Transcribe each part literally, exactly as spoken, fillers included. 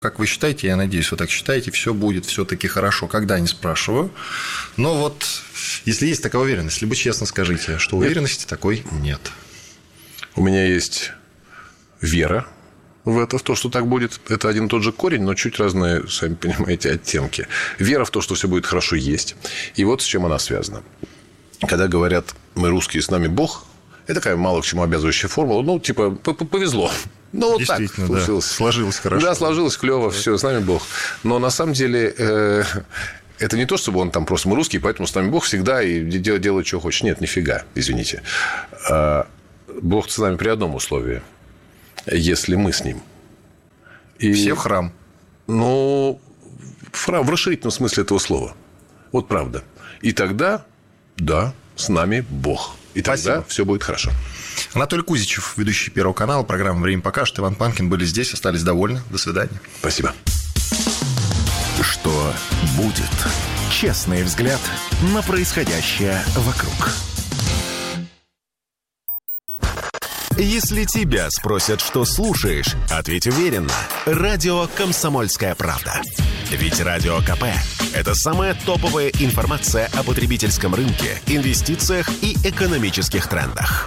Как вы считаете, я надеюсь, вы так считаете, все будет все-таки хорошо, когда не спрашиваю. Но вот если есть такая уверенность, либо честно скажите, что уверенности нет. такой нет. У меня есть вера в это, в то, что так будет. Это один и тот же корень, но чуть разные, сами понимаете, оттенки. Вера в то, что все будет хорошо, есть. И вот с чем она связана. Когда говорят «мы русские, с нами Бог», это такая мало к чему обязывающая формула. Ну, типа, повезло. Ну, вот так получилось. Да. Сложилось хорошо. Да, сложилось клево, да. Все, с нами Бог. Но на самом деле э, это не то, чтобы он там просто мы русские, поэтому с нами Бог всегда и делает, делает что хочет. Нет, нифига, извините. Э, Бог с нами при одном условии. Если мы с ним. И, все в храм. Ну, в храм в расширительном смысле этого слова. Вот правда. И тогда, да, с нами Бог. И тогда Спасибо. Все будет хорошо. Анатолий Кузичев, ведущий Первого канала, программа «Время покажет». Иван Панкин были здесь, остались довольны. До свидания. Спасибо. Что будет? Честный взгляд на происходящее вокруг. Если тебя спросят, что слушаешь, ответь уверенно. Радио «Комсомольская правда». Ведь Радио КП – это самая топовая информация о потребительском рынке, инвестициях и экономических трендах.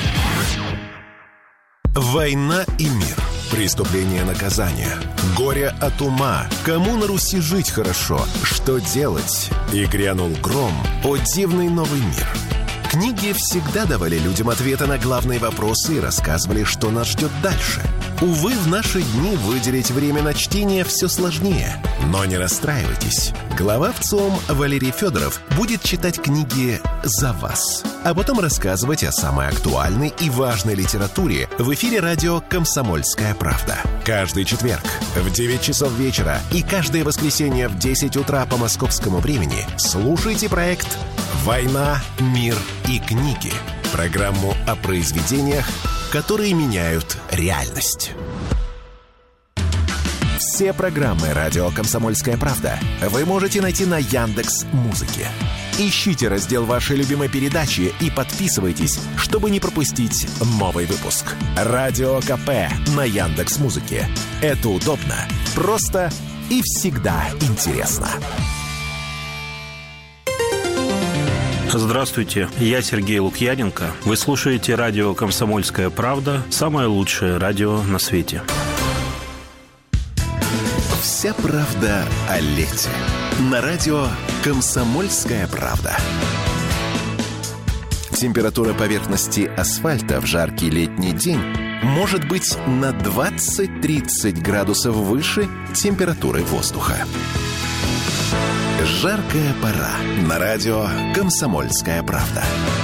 Война и мир. Преступление, наказание. Горе от ума. Кому на Руси жить хорошо? Что делать? И грянул гром. О, дивный новый мир. Книги всегда давали людям ответы на главные вопросы и рассказывали, что нас ждет дальше. Увы, в наши дни выделить время на чтение все сложнее. Но не расстраивайтесь. Глава ВЦИОМ Валерий Федоров будет читать книги за вас, а потом рассказывать о самой актуальной и важной литературе в эфире радио «Комсомольская правда». Каждый четверг в девять часов вечера и каждое воскресенье в десять утра по московскому времени слушайте проект «Война, мир и книги». Программу о произведениях, которые меняют реальность. Все программы «Радио Комсомольская правда» вы можете найти на Яндекс.Музыке. Ищите раздел вашей любимой передачи и подписывайтесь, чтобы не пропустить новый выпуск. Радио КП на Яндекс.Музыке. Это удобно, просто и всегда интересно. Здравствуйте, я Сергей Лукьяненко. Вы слушаете радио «Комсомольская правда», самое лучшее радио на свете. Вся правда о лете. На радио «Комсомольская правда». Температура поверхности асфальта в жаркий летний день может быть на двадцать-тридцать градусов выше температуры воздуха. Жаркая пора. На радио «Комсомольская правда».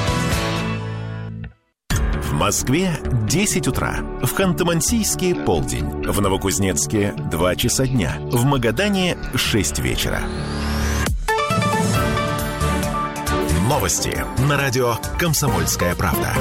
В Москве десять утра. В Ханты-Мансийске полдень. В Новокузнецке два часа дня. В Магадане шесть вечера. Новости на радио «Комсомольская правда».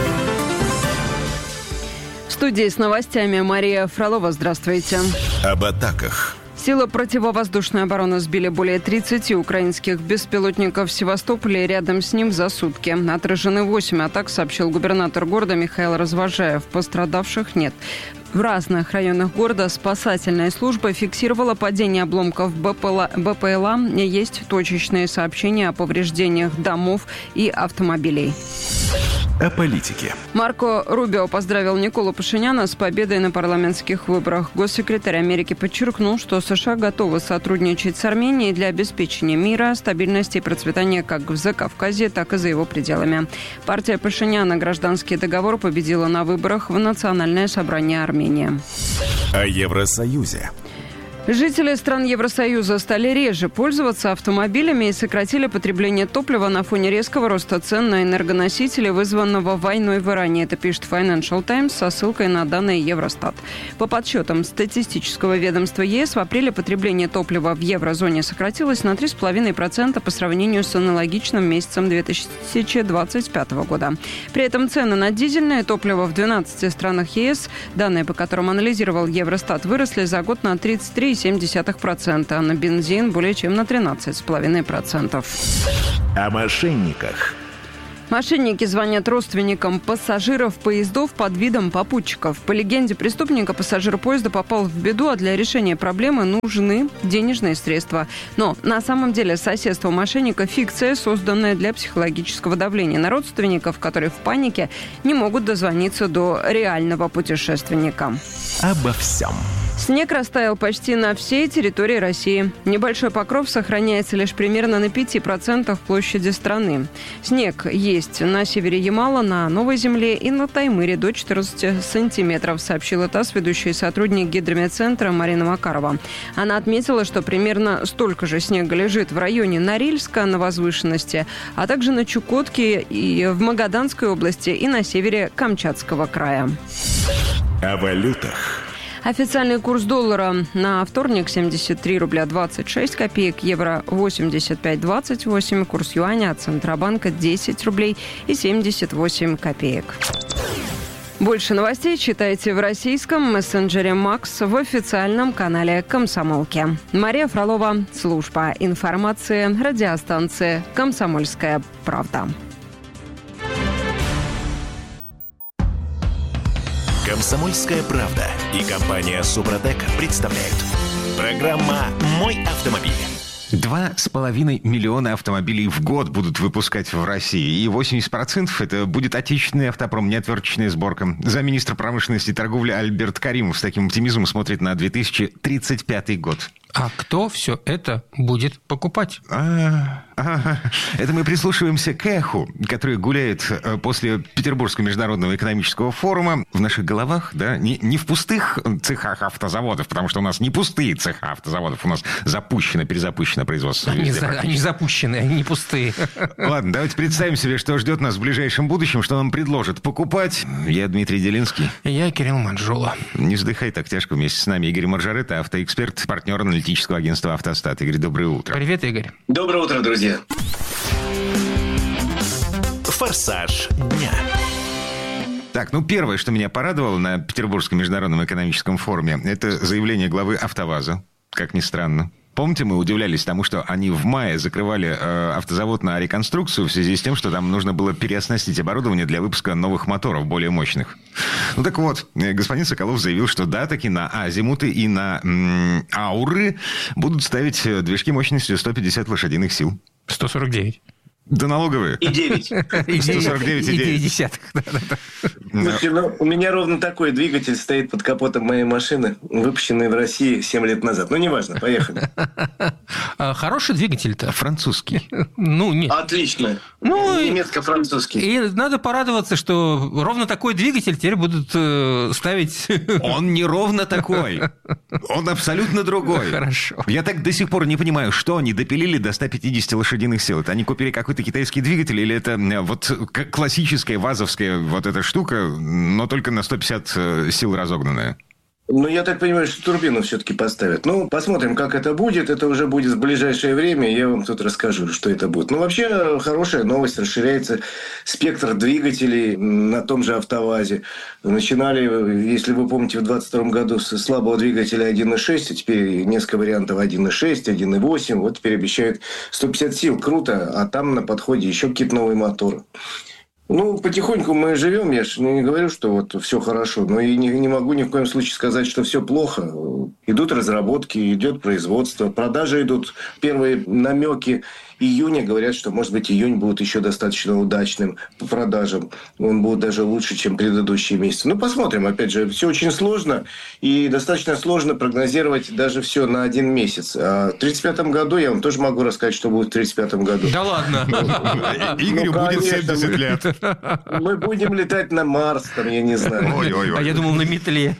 В студии с новостями Мария Фролова. Здравствуйте. Об атаках. Силы противовоздушной обороны сбили более тридцати украинских беспилотников в Севастополе и рядом с ним за сутки. Отражены восемь атак, сообщил губернатор города Михаил Развожаев. Пострадавших нет. В разных районах города спасательная служба фиксировала падение обломков БПЛА. Есть точечные сообщения о повреждениях домов и автомобилей. О политике. Марко Рубио поздравил Николу Пашиняна с победой на парламентских выборах. Госсекретарь Америки подчеркнул, что США готовы сотрудничать с Арменией для обеспечения мира, стабильности и процветания как в Закавказье, так и за его пределами. Партия Пашиняна «Гражданский договор» победила на выборах в Национальное собрание Армении. О Евросоюзе. Жители стран Евросоюза стали реже пользоваться автомобилями и сократили потребление топлива на фоне резкого роста цен на энергоносители, вызванного войной в Иране. Это пишет Financial Times со ссылкой на данные Евростат. По подсчетам статистического ведомства ЕС, в апреле потребление топлива в еврозоне сократилось на три целых пять десятых процента по сравнению с аналогичным месяцем две тысячи двадцать пятого года. При этом цены на дизельное топливо в двенадцати странах ЕС, данные по которым анализировал Евростат, выросли за год на тридцать три целых семь десятых процента, а на бензин более чем на тринадцать целых пять десятых процента. О мошенниках. Мошенники звонят родственникам пассажиров поездов под видом попутчиков. По легенде преступника, пассажир поезда попал в беду, а для решения проблемы нужны денежные средства. Но на самом деле соседство мошенника – фикция, созданная для психологического давления на родственников, которые в панике не могут дозвониться до реального путешественника. Обо всем. Снег растаял почти на всей территории России. Небольшой покров сохраняется лишь примерно на пяти процентах площади страны. Снег есть на севере Ямала, на Новой Земле и на Таймыре до четырнадцати сантиметров, сообщила ТАСС ведущий сотрудник гидрометцентра Марина Макарова. Она отметила, что примерно столько же снега лежит в районе Норильска на возвышенности, а также на Чукотке и в Магаданской области и на севере Камчатского края. О валютах. Официальный курс доллара на вторник семьдесят три рубля двадцать шесть копеек, евро восемьдесят пять двадцать восемь, курс юаня от Центробанка десять рублей и семьдесят восемь копеек. Больше новостей читайте в российском мессенджере Макс в официальном канале Комсомолки. Мария Фролова, служба информации, радиостанция «Комсомольская правда». «Комсомольская правда» и компания «Супротек» представляют. Программа «Мой автомобиль». Два с половиной миллиона автомобилей в год будут выпускать в России. И восемьдесят процентов это будет отечественный автопром, неотверточная сборка. Замминистра промышленности и торговли Альберт Каримов с таким оптимизмом смотрит на две тысячи тридцать пятый год. А кто все это будет покупать? А, а, это мы прислушиваемся к эху, которое гуляет после Петербургского международного экономического форума в наших головах, да, не, не в пустых цехах автозаводов, потому что у нас не пустые цеха автозаводов, у нас запущено, перезапущено производство. Они, за, они запущены, они не пустые. Ладно, давайте представим себе, что ждет нас в ближайшем будущем, что нам предложат покупать. Я Дмитрий Делинский. Я Кирилл Манжула. Не вздыхай так тяжко. Вместе с нами Игорь Маржарета, автоэксперт, партнер аналитического агентства «Автостат». Игорь, доброе утро. Привет, Игорь. Доброе утро, друзья. Форсаж дня. Так, ну первое, что меня порадовало на Петербургском международном экономическом форуме, это заявление главы «АвтоВАЗа», как ни странно. Помните, мы удивлялись тому, что они в мае закрывали э, автозавод на реконструкцию в связи с тем, что там нужно было переоснастить оборудование для выпуска новых моторов, более мощных. Ну так вот, господин Соколов заявил, что да, таки на азимуты и на м- ауры будут ставить движки мощностью сто пятьдесят лошадиных сил. сто сорок девять. Да налоговые. И девять. сто сорок девять и девять десятых. Слушайте, ну, у меня ровно такой двигатель стоит под капотом моей машины, выпущенный в России семь лет назад. Ну, неважно, поехали. Хороший двигатель-то. Французский. Ну, нет. Отлично. Ну, немецко-французский. И надо порадоваться, что ровно такой двигатель теперь будут э, ставить... Он не ровно такой. Он абсолютно другой. Хорошо. Я так до сих пор не понимаю, что они допилили до ста пятидесяти лошадиных сил. Это они купили какой-то китайский двигатель или это вот классическая вазовская вот эта штука, но только на сто пятьдесят сил разогнанная? Ну, я так понимаю, что турбину все-таки поставят. Ну, посмотрим, как это будет. Это уже будет в ближайшее время. Я вам тут расскажу, что это будет. Ну, вообще, хорошая новость. Расширяется спектр двигателей на том же АвтоВАЗе. Начинали, если вы помните, в двадцать втором году с слабого двигателя один и шесть, а теперь несколько вариантов один и шесть, один и восемь. Вот теперь обещают сто пятьдесят сил. Круто. А там на подходе еще какие-то новые моторы. Ну, потихоньку мы живем, я же не говорю, что вот все хорошо, но и не, не могу ни в коем случае сказать, что все плохо. Идут разработки, идет производство, продажи идут. Первые намеки июня говорят, что, может быть, июнь будет еще достаточно удачным по продажам. Он будет даже лучше, чем предыдущие месяцы. Ну, посмотрим. Опять же, все очень сложно. И достаточно сложно прогнозировать даже все на один месяц. А в тридцать пятом году я вам тоже могу рассказать, что будет в тридцать пятом году. Да ладно. Игорю будет семьдесят лет. Мы будем летать на Марс, там, я не знаю. А я думал, на метле.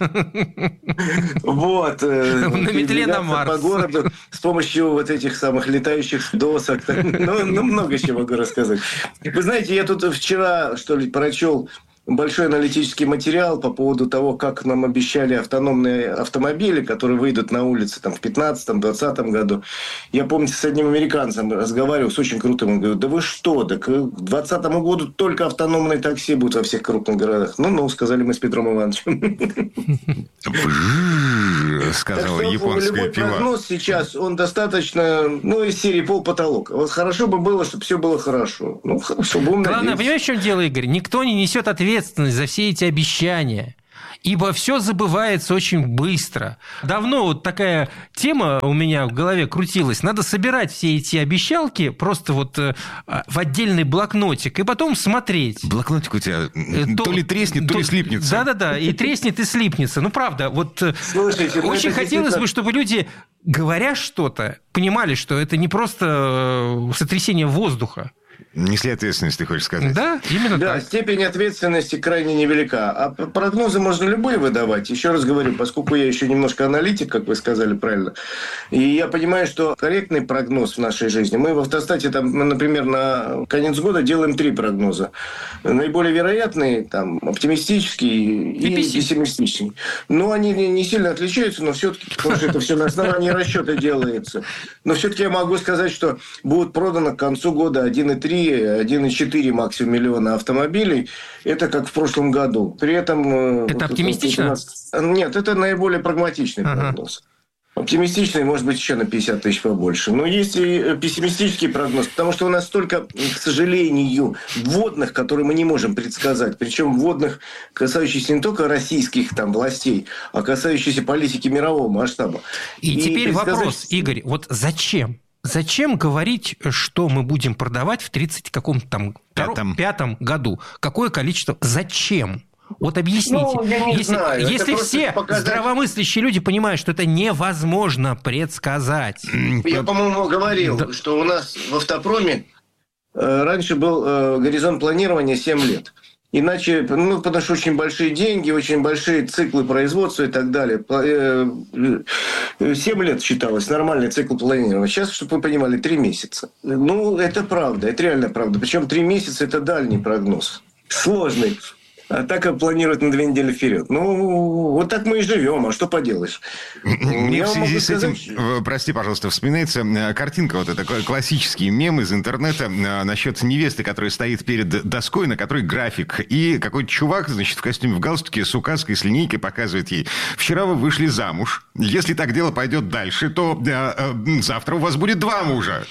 Вот. На метле на Марс. По городу с помощью вот этих самых летающих досок. Ну, ну, много чего могу рассказать. Вы знаете, я тут вчера, что ли, прочел большой аналитический материал по поводу того, как нам обещали автономные автомобили, которые выйдут на улицы там, в пятнадцатом-двадцатом году. Я, помните, с одним американцем разговаривал, с очень крутым. Он говорит, да вы что, так к двадцатому году только автономные такси будут во всех крупных городах. Ну-ну, сказали мы с Петром Ивановичем. Сказала японская любой пила. Прогноз сейчас, он достаточно, ну, из серии пол-потолок. Вот хорошо бы было, чтобы все было хорошо. Ну, хорошо, будем Главное, надеяться. понимаешь, в чем дело, Игорь? Никто не несет ответственность за все эти обещания. Ибо все забывается очень быстро. Давно вот такая тема у меня в голове крутилась. Надо собирать все эти обещалки просто вот в отдельный блокнотик и потом смотреть. Блокнотик у тебя то, то ли треснет, то, то ли слипнется. Да-да-да, и треснет, и слипнется. Ну, правда, вот Слушайте, очень хотелось действительно... бы, чтобы люди, говоря что-то, понимали, что это не просто сотрясение воздуха. Несли ответственность, ты хочешь сказать? Да, именно да, так. Степень ответственности крайне невелика. А прогнозы можно любые выдавать. Еще раз говорю, поскольку я еще немножко аналитик, как вы сказали правильно, и я понимаю, что корректный прогноз в нашей жизни. Мы в «Автостате», там, например, на конец года делаем три прогноза. Наиболее вероятный, там, оптимистический и, и пессимистический. Но они не сильно отличаются, но все-таки, потому что это все на основании расчета делается. Но все-таки я могу сказать, что будут продано к концу года один и три, один и четыре максимум миллиона автомобилей. Это как в прошлом году. При этом... Это оптимистично? Нет, это наиболее прагматичный ага. прогноз. Оптимистичный, может быть, еще на пятьдесят тысяч побольше. Но есть и пессимистический прогноз, потому что у нас столько, к сожалению, вводных, которые мы не можем предсказать. Причем вводных, касающихся не только российских там, властей, а касающихся политики мирового масштаба. И, и теперь предсказать... вопрос, Игорь, вот зачем? Зачем говорить, что мы будем продавать в тридцать каком-то там пятом. пятом году? Какое количество? Зачем? Вот объясните. Ну, я не если знаю. если все показать... здравомыслящие люди понимают, что это невозможно предсказать. Я, по-моему, говорил, да. что у нас в автопроме э, раньше был э, горизонт планирования семь лет. Иначе, ну, потому что очень большие деньги, очень большие циклы производства и так далее. семь лет считалось нормальный цикл планирования. Сейчас, чтобы вы понимали, три месяца. Ну, это правда, это реально правда. Причем три месяца – это дальний прогноз. Сложный. А так планируют на две недели вперед. Ну, вот так мы и живем. А что поделаешь? Мне Я в связи с сказать... этим, прости, пожалуйста, вспоминается картинка, вот это классический мем из интернета насчет невесты, которая стоит перед доской, на которой график. И какой-то чувак, значит, в костюме, в галстуке, с указкой, с линейкой показывает ей: вчера вы вышли замуж. Если так дело пойдет дальше, то э, э, завтра у вас будет два мужа.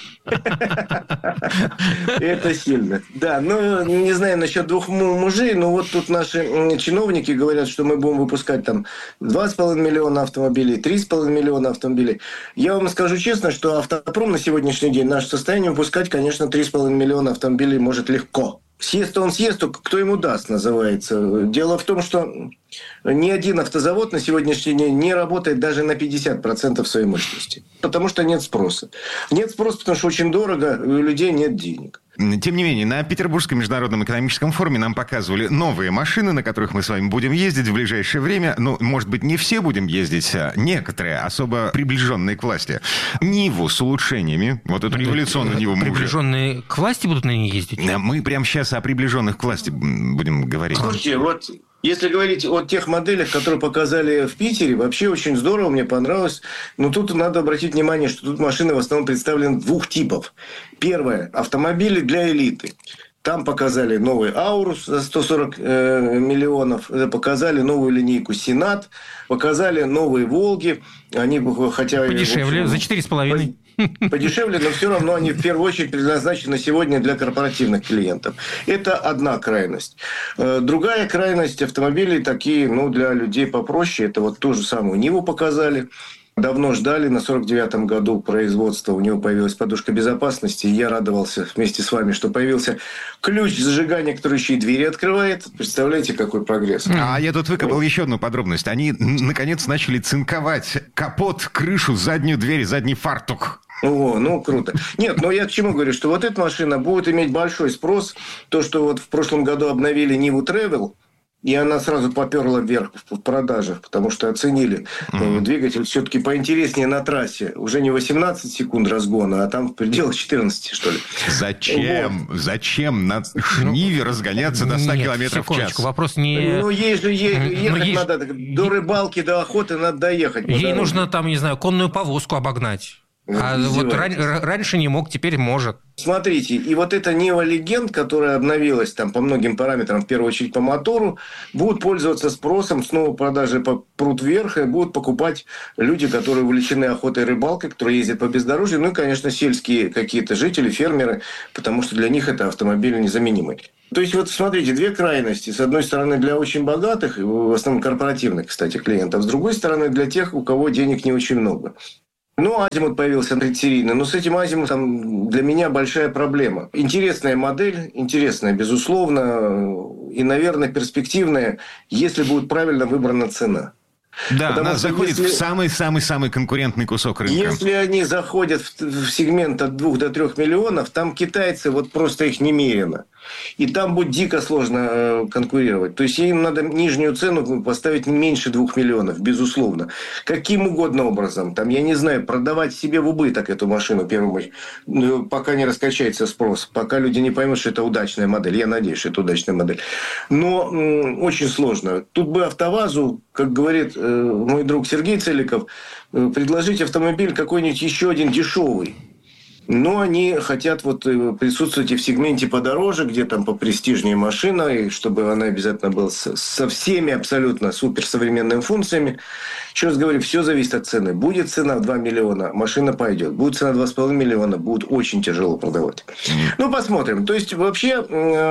Это сильно. Да, ну, не знаю насчет двух мужей, но вот тут наши чиновники говорят, что мы будем выпускать там два с половиной миллиона автомобилей, три с половиной миллиона автомобилей. Я вам скажу честно, что автопром на сегодняшний день, наше состояние выпускать, конечно, три с половиной миллиона автомобилей может легко. Съест он съест, только кто ему даст, называется. Дело в том, что ни один автозавод на сегодняшний день не работает даже на пятьдесят процентов своей мощности. Потому что нет спроса. Нет спроса, потому что очень дорого, и у людей нет денег. Тем не менее, на Петербургском международном экономическом форуме нам показывали новые машины, на которых мы с вами будем ездить в ближайшее время. Ну, может быть, не все будем ездить, а некоторые, особо приближенные к власти. Ниву с улучшениями, вот эту революционную Ниву мы уже... Приближенные к власти будут на ней ездить? Мы прямо сейчас о приближенных к власти будем говорить. Слушайте, вот... Если говорить о тех моделях, которые показали в Питере, вообще очень здорово, мне понравилось. Но тут надо обратить внимание, что тут машины в основном представлены двух типов. Первое – автомобили для элиты. Там показали новый Аурус за сто сорок э, миллионов, показали новую линейку Сенат, показали новые Волги. Они хотя подешевле, общем, за четыре с половиной. Подешевле, но все равно они в первую очередь предназначены сегодня для корпоративных клиентов. Это одна крайность. Другая крайность автомобилей такие, ну, для людей попроще. Это вот ту же самую Ниву показали. Давно ждали, на сорок девятом году производства у него появилась подушка безопасности. И я радовался вместе с вами, что появился ключ зажигания, который еще и двери открывает. Представляете, какой прогресс. А я тут выкопал еще одну подробность. Они, наконец, начали цинковать капот, крышу, заднюю дверь, задний фартук. О, ну, круто. Нет, но я к чему говорю, что вот эта машина будет иметь большой спрос. То, что вот в прошлом году обновили Ниву Travel, И она сразу поперла вверх в продажах, потому что оценили. Mm-hmm. Двигатель все-таки поинтереснее на трассе. Уже не восемнадцать секунд разгона, а там в пределах четырнадцать, что ли. Зачем? Вот. Зачем на Ниве разгоняться до ста километров в час? Вопрос не... Ну, ей же е- ехать ей... надо. До рыбалки, до охоты надо доехать. Ей нужно, там, не знаю, конную повозку обогнать. А вот ран- раньше не мог, теперь может. Смотрите, и вот эта Neva Legend, которая обновилась там по многим параметрам, в первую очередь по мотору, будут пользоваться спросом, снова продажи попрут вверх, и будут покупать люди, которые увлечены охотой и рыбалкой, которые ездят по бездорожью, ну и, конечно, сельские какие-то жители, фермеры, потому что для них это автомобиль незаменимый. То есть, вот смотрите, две крайности. С одной стороны, для очень богатых, в основном корпоративных, кстати, клиентов, с другой стороны, для тех, у кого денег не очень много. Ну, Азимут появился тридцатисерийный, но с этим Азимутом для меня большая проблема. Интересная модель, интересная, безусловно, и, наверное, перспективная, если будет правильно выбрана цена. Да, Потому она заходит если, в самый-самый-самый конкурентный кусок рынка. Если они заходят в, в сегмент от двух до трех миллионов, там китайцы вот просто их немерено. И там будет дико сложно э, конкурировать. То есть, им надо нижнюю цену поставить меньше двух миллионов, безусловно. Каким угодно образом. Там, я не знаю, продавать себе в убыток эту машину, первую, ну, пока не раскачается спрос. Пока люди не поймут, что это удачная модель. Я надеюсь, что это удачная модель. Но э, очень сложно. Тут бы АвтоВАЗу, как говорит э, мой друг Сергей Целиков, э, предложить автомобиль какой-нибудь еще один дешевый. Но они хотят вот присутствовать и в сегменте подороже, где там попрестижнее машина, и чтобы она обязательно была со всеми абсолютно суперсовременными функциями. Еще раз говорю, все зависит от цены. Будет цена в два миллиона, машина пойдет. Будет цена в два с половиной миллиона, будет очень тяжело продавать. Ну, посмотрим. То есть, вообще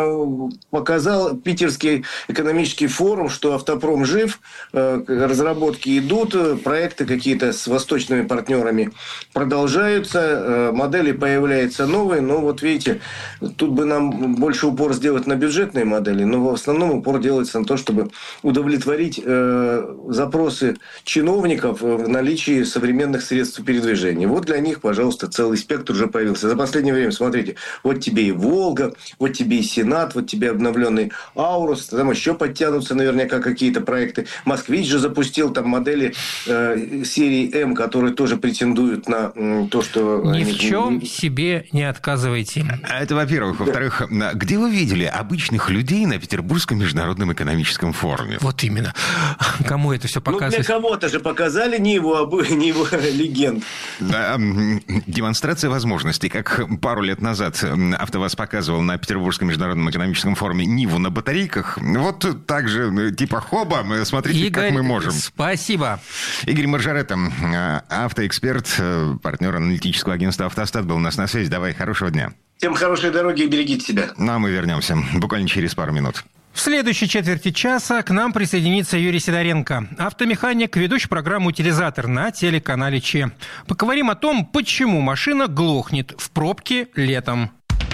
показал Питерский экономический форум, что автопром жив, разработки идут, проекты какие-то с восточными партнерами продолжаются, модель появляются новые, но вот видите, тут бы нам больше упор сделать на бюджетные модели, но в основном упор делается на то, чтобы удовлетворить э, запросы чиновников в наличии современных средств передвижения. Вот для них, пожалуйста, целый спектр уже появился. За последнее время, смотрите, вот тебе и Волга, вот тебе и Сенат, вот тебе обновленный Аурус, там еще подтянутся наверняка какие-то проекты. Москвич же запустил там модели э, серии М, которые тоже претендуют на э, то, что... Ни в чем себе не отказывайте. Это, во-первых. Во-вторых, где вы видели обычных людей на Петербургском международном экономическом форуме? Вот именно. Кому это все показывает? Ну, для кого-то же показали не его, не его легенд. Да, демонстрация возможностей. Как пару лет назад АвтоВАЗ показывал на Петербургском международном экономическом форуме Ниву на батарейках. Вот так же, типа, хоба, смотрите, Игорь, как мы можем. Спасибо. Игорь Маржарета, автоэксперт, партнер аналитического агентства «Автостат», был у нас на связи. Давай, хорошего дня. Всем хорошей дороги и берегите себя. Ну, а мы вернемся буквально через пару минут. В следующей четверти часа к нам присоединится Юрий Сидоренко, автомеханик, ведущий программу «Утилизатор» на телеканале Че. Поговорим о том, почему машина глохнет в пробке летом.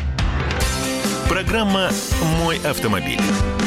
Программа «Мой автомобиль».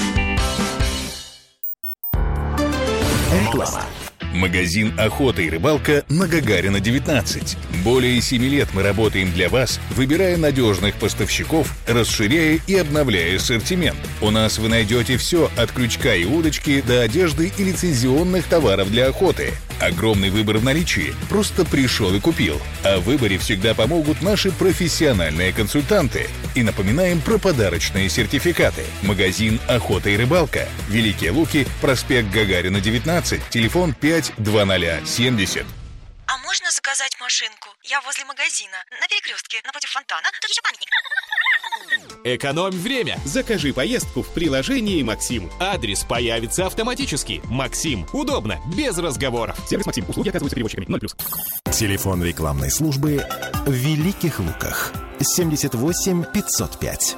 Реклама. Магазин «Охота и рыбалка» на Гагарина, девятнадцать. Более семи лет мы работаем для вас, выбирая надежных поставщиков, расширяя и обновляя ассортимент. У нас вы найдете все от крючка и удочки до одежды и лицензионных товаров для охоты. Огромный выбор в наличии. Просто пришел и купил. А в выборе всегда помогут наши профессиональные консультанты. И напоминаем про подарочные сертификаты. Магазин «Охота и рыбалка». Великие Луки, проспект Гагарина, девятнадцать, телефон пять два ноль семьдесят. А можно заказать машинку? Я возле магазина, на перекрестке, напротив фонтана. Тут еще памятник. Экономь время. Закажи поездку в приложении «Максим». Адрес появится автоматически. «Максим». Удобно, без разговоров. Сервис «Максим». Услуги оказываются перевозчиками. ноль плюс. Телефон рекламной службы в Великих Луках. семьдесят восемь пятьсот пять.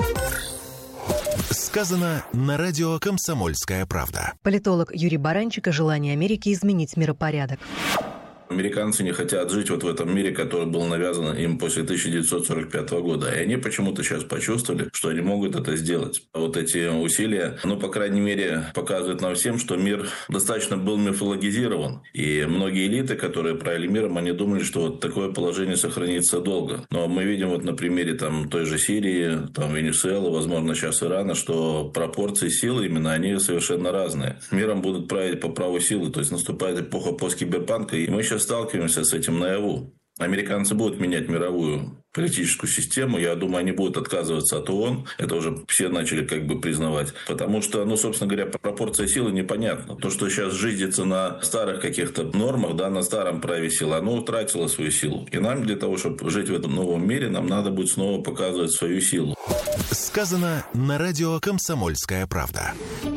Сказано на радио «Комсомольская правда». Политолог Юрий Баранчик о желании Америки изменить миропорядок. Американцы не хотят жить вот в этом мире, который был навязан им после тысяча девятьсот сорок пятого года. И они почему-то сейчас почувствовали, что они могут это сделать. Вот эти усилия, ну, по крайней мере, показывают нам всем, что мир достаточно был мифологизирован. И многие элиты, которые правили миром, они думали, что вот такое положение сохранится долго. Но мы видим вот на примере там, той же Сирии, там, Венесуэлы, возможно, сейчас Ирана, что пропорции силы именно они совершенно разные. Миром будут править по праву силы. То есть наступает эпоха посткиберпанка, и мы сейчас сталкиваемся с этим наяву. Американцы будут менять мировую политическую систему. Я думаю, они будут отказываться от ООН. Это уже все начали как бы признавать. Потому что, ну, собственно говоря, пропорция силы непонятна. То, что сейчас жизнится на старых каких-то нормах, да, на старом праве силы, оно утратило свою силу. И нам для того, чтобы жить в этом новом мире, нам надо будет снова показывать свою силу. Сказано на радио «Комсомольская правда».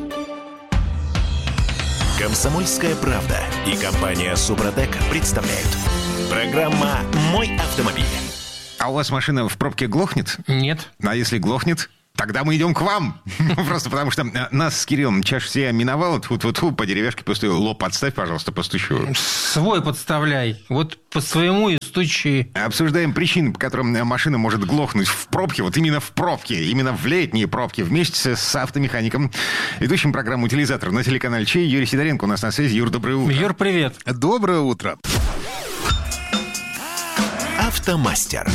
«Комсомольская правда» и компания «Супротек» представляют. Программа «Мой автомобиль». А у вас машина в пробке глохнет? Нет. А если глохнет, тогда мы идем к вам. Просто потому что нас с Кириллом чаще всего миновало. Тьфу-тьфу-тьфу, по деревяшке пустую. Лоб подставь, пожалуйста, постучу. Свой подставляй. Вот по своему и стучи. Обсуждаем причины, по которым машина может глохнуть в пробке. Вот именно в пробке. Именно в летние пробки. Вместе с автомехаником, ведущим программу «Утилизатор» на телеканале Чей. Юрий Сидоренко у нас на связи. Юр, доброе утро. Юр, привет. Доброе утро. Автомастер.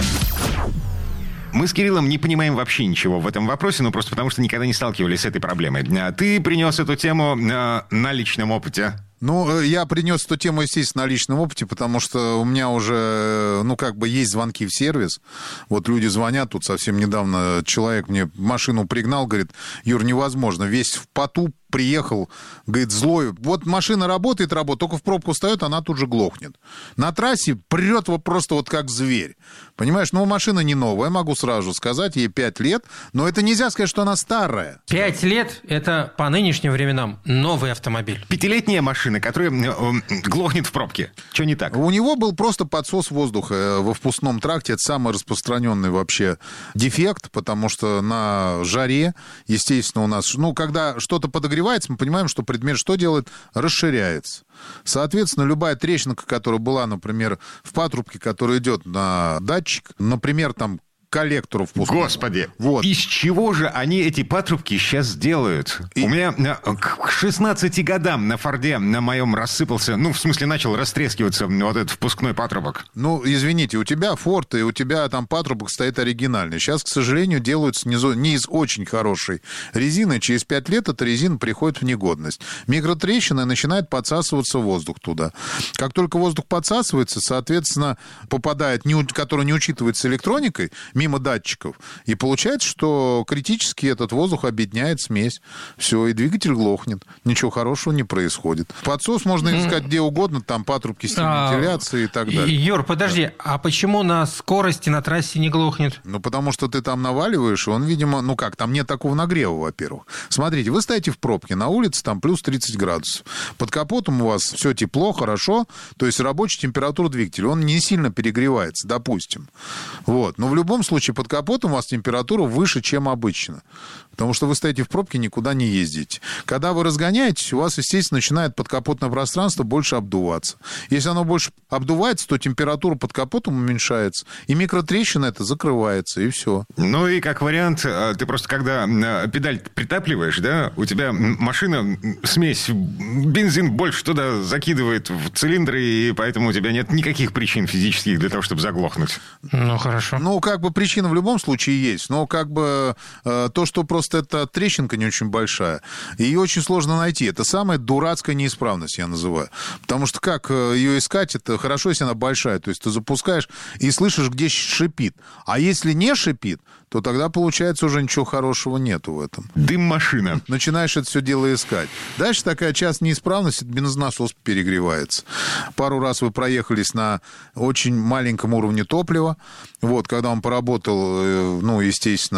Мы с Кириллом не понимаем вообще ничего в этом вопросе, ну просто потому что никогда не сталкивались с этой проблемой. Ты принес эту тему на личном опыте. Ну, я принес эту тему, естественно, на личном опыте, потому что у меня уже, ну, как бы есть звонки в сервис. Вот люди звонят, тут совсем недавно человек мне машину пригнал, говорит: Юр, невозможно, весь в поту, приехал, говорит, злой. Вот машина работает, работает, только в пробку встает, она тут же глохнет. На трассе прет вот просто вот как зверь. Понимаешь, ну, машина не новая, могу сразу сказать, ей пять лет, но это нельзя сказать, что она старая. Пять лет – это по нынешним временам новый автомобиль. Пятилетняя машина, которая глохнет в пробке. Что не так? У него был просто подсос воздуха во впускном тракте. Это самый распространенный вообще дефект, потому что на жаре, естественно, у нас, ну, когда что-то подогревается, мы понимаем, что предмет что делает? Расширяется. Соответственно, любая трещинка, которая была, например, в патрубке, которая идет на датчик, например, там, коллектору впускного. Господи, вот. Из чего же они эти патрубки сейчас делают? И... У меня к шестнадцати годам на Форде на моем рассыпался, ну, в смысле, начал растрескиваться вот этот впускной патрубок. Ну, извините, у тебя Форд, и у тебя там патрубок стоит оригинальный. Сейчас, к сожалению, делают снизу, не из очень хорошей резины. Через пять лет эта резина приходит в негодность. Микротрещина, начинает подсасываться воздух туда. Как только воздух подсасывается, соответственно, попадает, который не учитывается электроникой, мимо датчиков. И получается, что критически этот воздух объединяет смесь. Все, и двигатель глохнет. Ничего хорошего не происходит. Подсос можно искать где угодно, там патрубки, стиль вентиляции а, и так далее. Юр, подожди, да. А почему на скорости на трассе не глохнет? Ну, потому что ты там наваливаешь, и он, видимо, ну как, там нет такого нагрева, во-первых. Смотрите, вы стоите в пробке, на улице там плюс тридцать градусов. Под капотом у вас все тепло, хорошо, то есть рабочая температура двигателя, он не сильно перегревается, допустим. Вот. Но в любом случае под капотом у вас температура выше, чем обычно. Потому что вы стоите в пробке, никуда не ездите. Когда вы разгоняетесь, у вас, естественно, начинает подкапотное пространство больше обдуваться. Если оно больше обдувается, то температура под капотом уменьшается. И микротрещина это закрывается, и все. Ну и как вариант, ты просто когда педаль притапливаешь, да, у тебя машина, смесь, бензин больше туда закидывает в цилиндры, и поэтому у тебя нет никаких причин физических для того, чтобы заглохнуть. Ну, хорошо. Ну, как бы причина в любом случае есть, но как бы э, то, что просто эта трещинка не очень большая, ее очень сложно найти. Это самая дурацкая неисправность, я называю. Потому что как ее искать, это хорошо, если она большая. То есть ты запускаешь и слышишь, где шипит. А если не шипит, то тогда, получается, уже ничего хорошего нету в этом. Дым-машина. Начинаешь это все дело искать. Дальше такая частая неисправность, это бензонасос перегревается. Пару раз вы проехались на очень маленьком уровне топлива. Вот, когда он поработал, ну, естественно,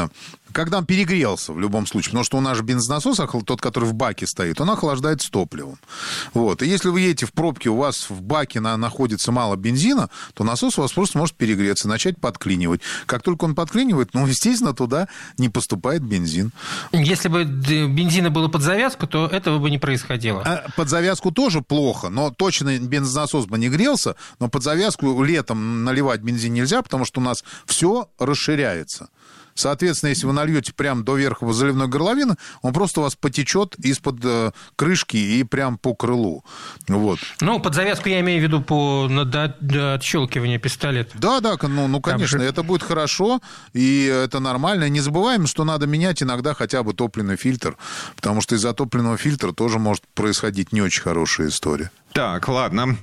когда он перегрелся в любом случае, потому что у нас же бензонасос, тот, который в баке стоит, он охлаждается топливом. Вот. И если вы едете в пробке, у вас в баке на, находится мало бензина, то насос у вас просто может перегреться, начать подклинивать. Как только он подклинивает, ну, естественно, туда не поступает бензин. Если бы бензина было под завязку, то этого бы не происходило. А под завязку тоже плохо, но точно бензонасос бы не грелся, но под завязку летом наливать бензин нельзя, потому что у нас все расширяется. Соответственно, если вы нальете прямо до верха заливной горловины, он просто у вас потечет из-под э, крышки и прям по крылу. Вот. Ну, под завязку я имею в виду по до, до отщелкивания пистолета. Да, да, ну, ну конечно, же... это будет хорошо, и это нормально. Не забываем, что надо менять иногда хотя бы топливный фильтр, потому что из-за топливного фильтра тоже может происходить не очень хорошая история. Так, ладно.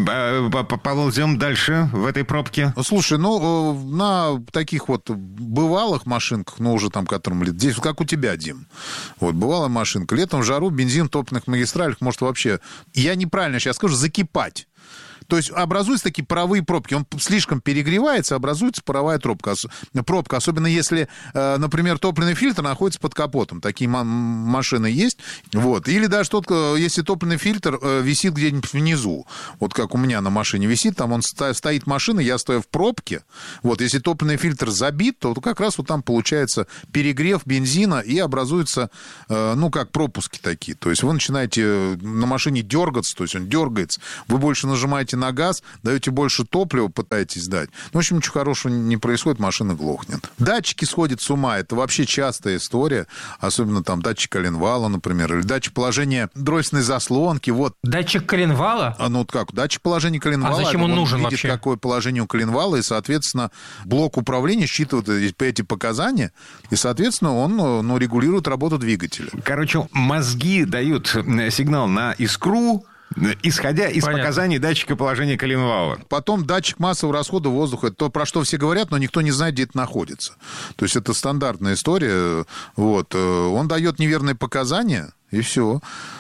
Поползем дальше в этой пробке. Слушай, ну, на таких вот бывалых машинках, ну, уже там, которым лет десять, как у тебя, Дим. Вот, бывалая машинка. Летом в жару бензин в топливных магистралях может вообще, я неправильно сейчас скажу, закипать. То есть образуются такие паровые пробки. Он слишком перегревается, образуется паровая пробка. пробка. Особенно если, например, топливный фильтр находится под капотом. Такие машины есть. Вот. Или даже тот, если топливный фильтр висит где-нибудь внизу. Вот как у меня на машине висит. Там он стоит машина, я стою в пробке. Вот. Если топливный фильтр забит, то как раз вот там получается перегрев бензина и образуются, ну, как пропуски такие. То есть вы начинаете на машине дергаться, то есть он дергается. Вы больше нажимаете на газ, даете больше топлива, пытаетесь дать. Ну, в общем, ничего хорошего не происходит, машина глохнет. Датчики сходят с ума. Это вообще частая история. Особенно там датчик коленвала, например, или датчик положения дроссельной заслонки. Вот. Датчик коленвала? А, ну, как? Датчик положения коленвала. А зачем он, он нужен видит, вообще? Какое положение у коленвала, и, соответственно, блок управления считывает эти показания, и, соответственно, он, ну, регулирует работу двигателя. Короче, мозги дают сигнал на искру, исходя из Понятно. показаний датчика положения коленвала. Потом датчик массового расхода воздуха. Это то, про что все говорят, но никто не знает, где это находится. То есть это стандартная история. Вот. Он дает неверные показания, и все.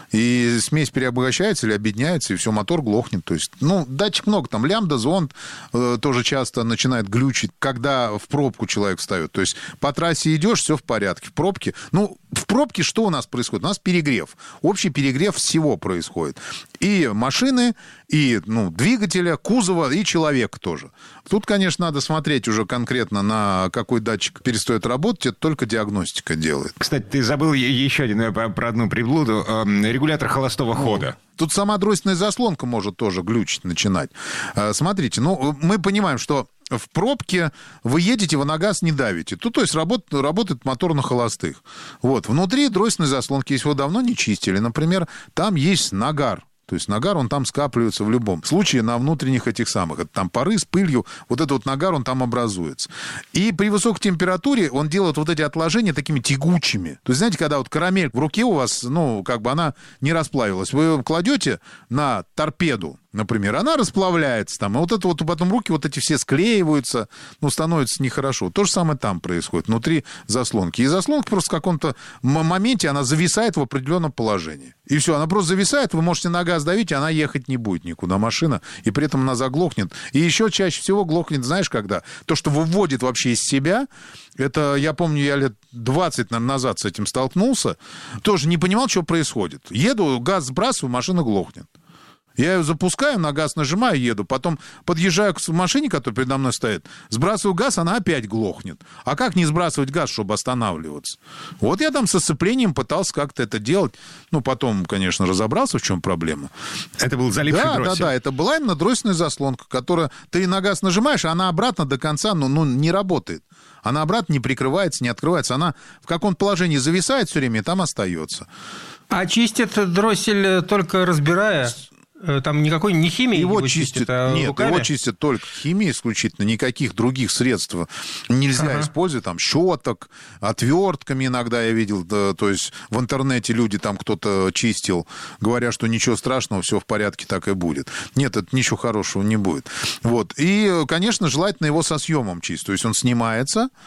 И смесь переобогащается или объединяется, и все, мотор глохнет. То есть, ну, датчик много, там лямбда, зонд э, тоже часто начинает глючить, когда в пробку человек встает. То есть по трассе идешь, все в порядке. В пробке, ну, в пробке что у нас происходит? У нас перегрев. Общий перегрев всего происходит. И машины, и, ну, двигателя, кузова, и человека тоже. Тут, конечно, надо смотреть уже конкретно, на какой датчик перестает работать. Это только диагностика делает. Кстати, ты забыл еще один, про одну приблуду. Регулятор холостого хода. Тут сама дроссельная заслонка может тоже глючить, начинать. Смотрите, ну, мы понимаем, что в пробке вы едете, вы на газ не давите. Тут, то есть, работает, работает мотор на холостых. Вот. Внутри дроссельной заслонки, если вы давно не чистили, например, там есть нагар. То есть нагар, он там скапливается в любом случае на внутренних этих самых. Это там пары с пылью, вот этот вот нагар, он там образуется. И при высокой температуре он делает вот эти отложения такими тягучими. То есть, знаете, когда вот карамель в руке у вас, ну, как бы она не расплавилась, вы ее кладете на торпеду, например, она расплавляется там, и вот это вот потом руки вот эти все склеиваются, ну, становится нехорошо. То же самое там происходит, внутри заслонки. И заслонка просто в каком-то моменте, она зависает в определенном положении. И все, она просто зависает, вы можете на газ давить, и она ехать не будет никуда, машина, и при этом она заглохнет. И еще чаще всего глохнет, знаешь, когда? То, что выводит вообще из себя, это, я помню, я лет двадцать, наверное, назад с этим столкнулся, тоже не понимал, что происходит. Еду, газ сбрасываю, машина глохнет. Я ее запускаю, на газ нажимаю, еду, потом подъезжаю к машине, которая передо мной стоит, сбрасываю газ, она опять глохнет. А как не сбрасывать газ, чтобы останавливаться? Вот я там со сцеплением пытался как-то это делать. Ну, потом, конечно, разобрался, в чем проблема. Это был заливший да, дроссель. Да, да, это была именно дроссельная заслонка, которая ты на газ нажимаешь, а она обратно до конца, ну, ну, не работает. Она обратно не прикрывается, не открывается. Она в каком-то положении зависает все время и там остается. А чистит дроссель только разбирая? Там никакой не химии его, его чистят, чистят, а нет, руками? его чистят только химией исключительно, никаких других средств нельзя ага. использовать, там щеток, отвертками иногда я видел, да, то есть в интернете люди там кто-то чистил, говоря, что ничего страшного, все в порядке, так и будет. Нет, это ничего хорошего не будет. Вот. И, конечно, желательно его со съемом чистить, то есть он снимается,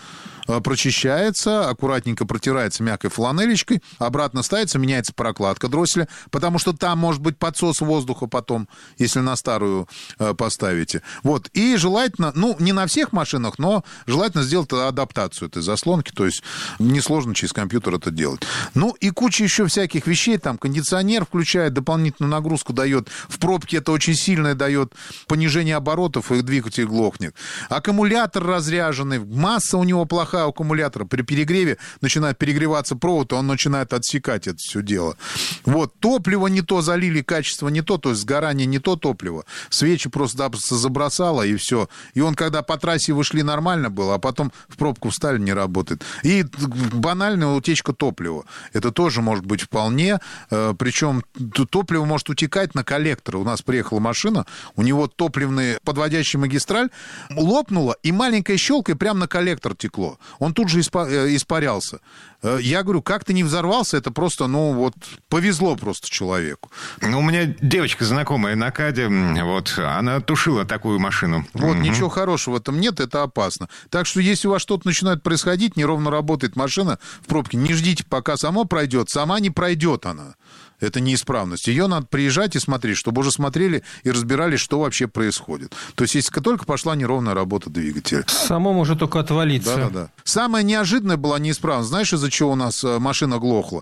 прочищается, аккуратненько протирается мягкой фланелечкой, обратно ставится, меняется прокладка дросселя, потому что там может быть подсос воздуха потом, если на старую поставите. Вот. И желательно, ну, не на всех машинах, но желательно сделать адаптацию этой заслонки, то есть несложно через компьютер это делать. Ну, и куча еще всяких вещей, там, кондиционер включает, дополнительную нагрузку дает, в пробке это очень сильное дает понижение оборотов, и двигатель глохнет. Аккумулятор разряженный, масса у него плохая аккумулятора, при перегреве начинает перегреваться провод, и он начинает отсекать это все дело. Вот, топливо не то залили, качество не то, то есть сгорание не то топливо, свечи просто-напросто забросало, и все. И он, когда по трассе вышли, нормально было, а потом в пробку встали, не работает. И банальная утечка топлива. Это тоже может быть вполне, причем топливо может утекать на коллектор. У нас приехала машина, у него топливный подводящий магистраль лопнула, и маленькая щелка, и прямо на коллектор текло. Он тут же испарялся. Я говорю, как ты не взорвался, это просто, ну, вот, повезло просто человеку. Ну, у меня девочка знакомая на КАДе, вот, она тушила такую машину. Вот, угу. Ничего хорошего в этом нет, это опасно. Так что, если у вас что-то начинает происходить, неровно работает машина в пробке, не ждите, пока само пройдет, сама не пройдет она. Это неисправность. Ее надо приезжать и смотреть, чтобы уже смотрели и разбирались, что вообще происходит. То есть, если только пошла неровная работа двигателя. Само может только отвалиться. Да-да-да. Самая неожиданная была неисправность. Знаешь, из-за чего у нас машина глохла?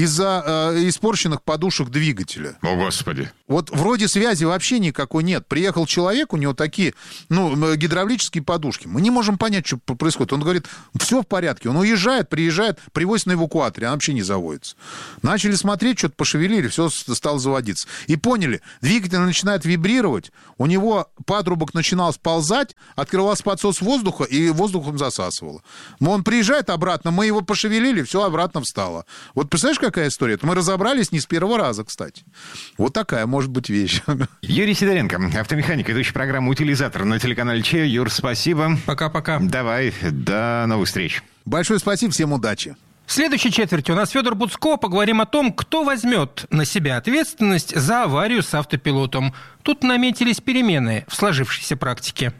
Из-за э, испорченных подушек двигателя. О, Господи. Вот вроде связи вообще никакой нет. Приехал человек, у него такие, ну, гидравлические подушки. Мы не можем понять, что происходит. Он говорит, все в порядке. Он уезжает, приезжает, привозит на эвакуаторе, она вообще не заводится. Начали смотреть, что-то пошевелили, все стало заводиться. И поняли, двигатель начинает вибрировать, у него патрубок начинал сползать, открывался подсос воздуха, и воздухом засасывало. Он приезжает обратно, мы его пошевелили, все обратно встало. Вот представляешь, какая история? Это мы разобрались не с первого раза, кстати. Вот такая может быть вещь. Юрий Сидоренко, автомеханик, ведущий программу «Утилизатор» на телеканале Че. Юр, спасибо. Пока-пока. Давай, до новых встреч. Большое спасибо, всем удачи. В следующей четверти у нас Федор Буцко. Поговорим о том, кто возьмет на себя ответственность за аварию с автопилотом. Тут наметились перемены в сложившейся практике.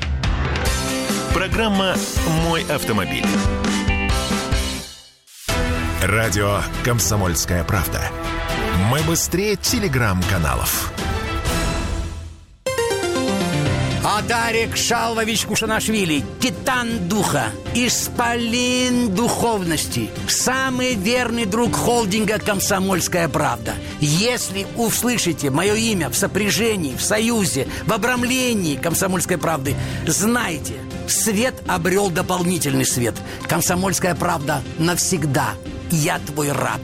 Программа «Мой автомобиль». Радио «Комсомольская правда». Мы быстрее телеграм-каналов. Адарик Шалвович Кушанашвили, титан духа, исполин духовности, самый верный друг холдинга «Комсомольская правда». Если услышите мое имя в сопряжении, в союзе, в обрамлении «Комсомольской правды», знайте, свет обрел дополнительный свет. «Комсомольская правда» навсегда. Я твой раб.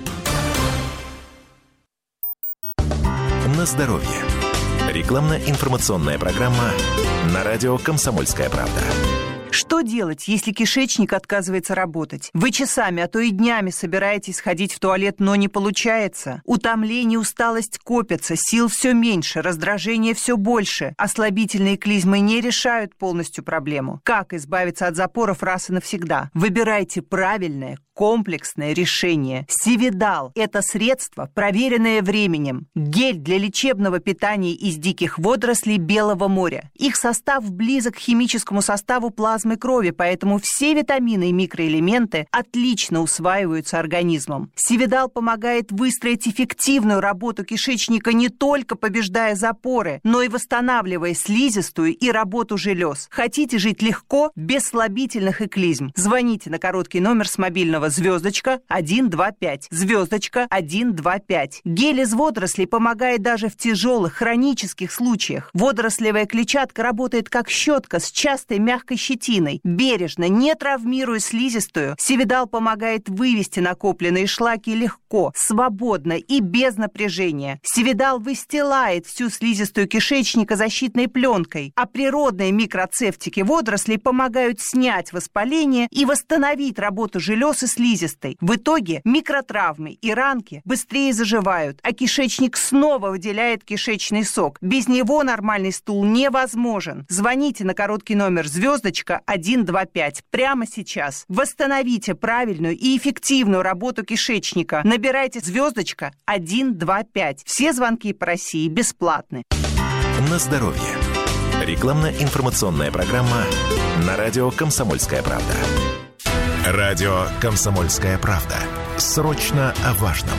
На здоровье. Рекламно-информационная программа на радио «Комсомольская правда». Что делать, если кишечник отказывается работать? Вы часами, а то и днями собираетесь сходить в туалет, но не получается. Утомление, усталость копятся, сил все меньше, раздражение все больше. Ослабительные клизмы не решают полностью проблему. Как избавиться от запоров раз и навсегда? Выбирайте правильное, комплексное решение. Сивидал – это средство, проверенное временем. Гель для лечебного питания из диких водорослей Белого моря. Их состав близок к химическому составу плазмы крови, поэтому все витамины и микроэлементы отлично усваиваются организмом. Сивидал помогает выстроить эффективную работу кишечника, не только побеждая запоры, но и восстанавливая слизистую и работу желез. Хотите жить легко, без слабительных и клизм? Звоните на короткий номер с мобильного звездочка один два пять. Звездочка один два пять. Гель из водорослей помогает даже в тяжелых хронических случаях. Водорослевая клетчатка работает как щетка с частой мягкой щетиной. Бережно, не травмируя слизистую, Сивидал помогает вывести накопленные шлаки легко, свободно и без напряжения. Сивидал выстилает всю слизистую кишечника защитной пленкой, а природные микроцефтики водорослей помогают снять воспаление и восстановить работу желез и слизистой. В итоге микротравмы и ранки быстрее заживают, а кишечник снова выделяет кишечный сок. Без него нормальный стул невозможен. Звоните на короткий номер звездочка один два пять прямо сейчас. Восстановите правильную и эффективную работу кишечника. Набирайте звездочка один два пять. Все звонки по России бесплатны. На здоровье. Рекламно-информационная программа на радио «Комсомольская правда». Радио «Комсомольская правда». Срочно о важном.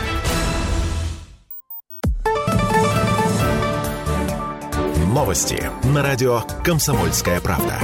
Новости на радио «Комсомольская правда».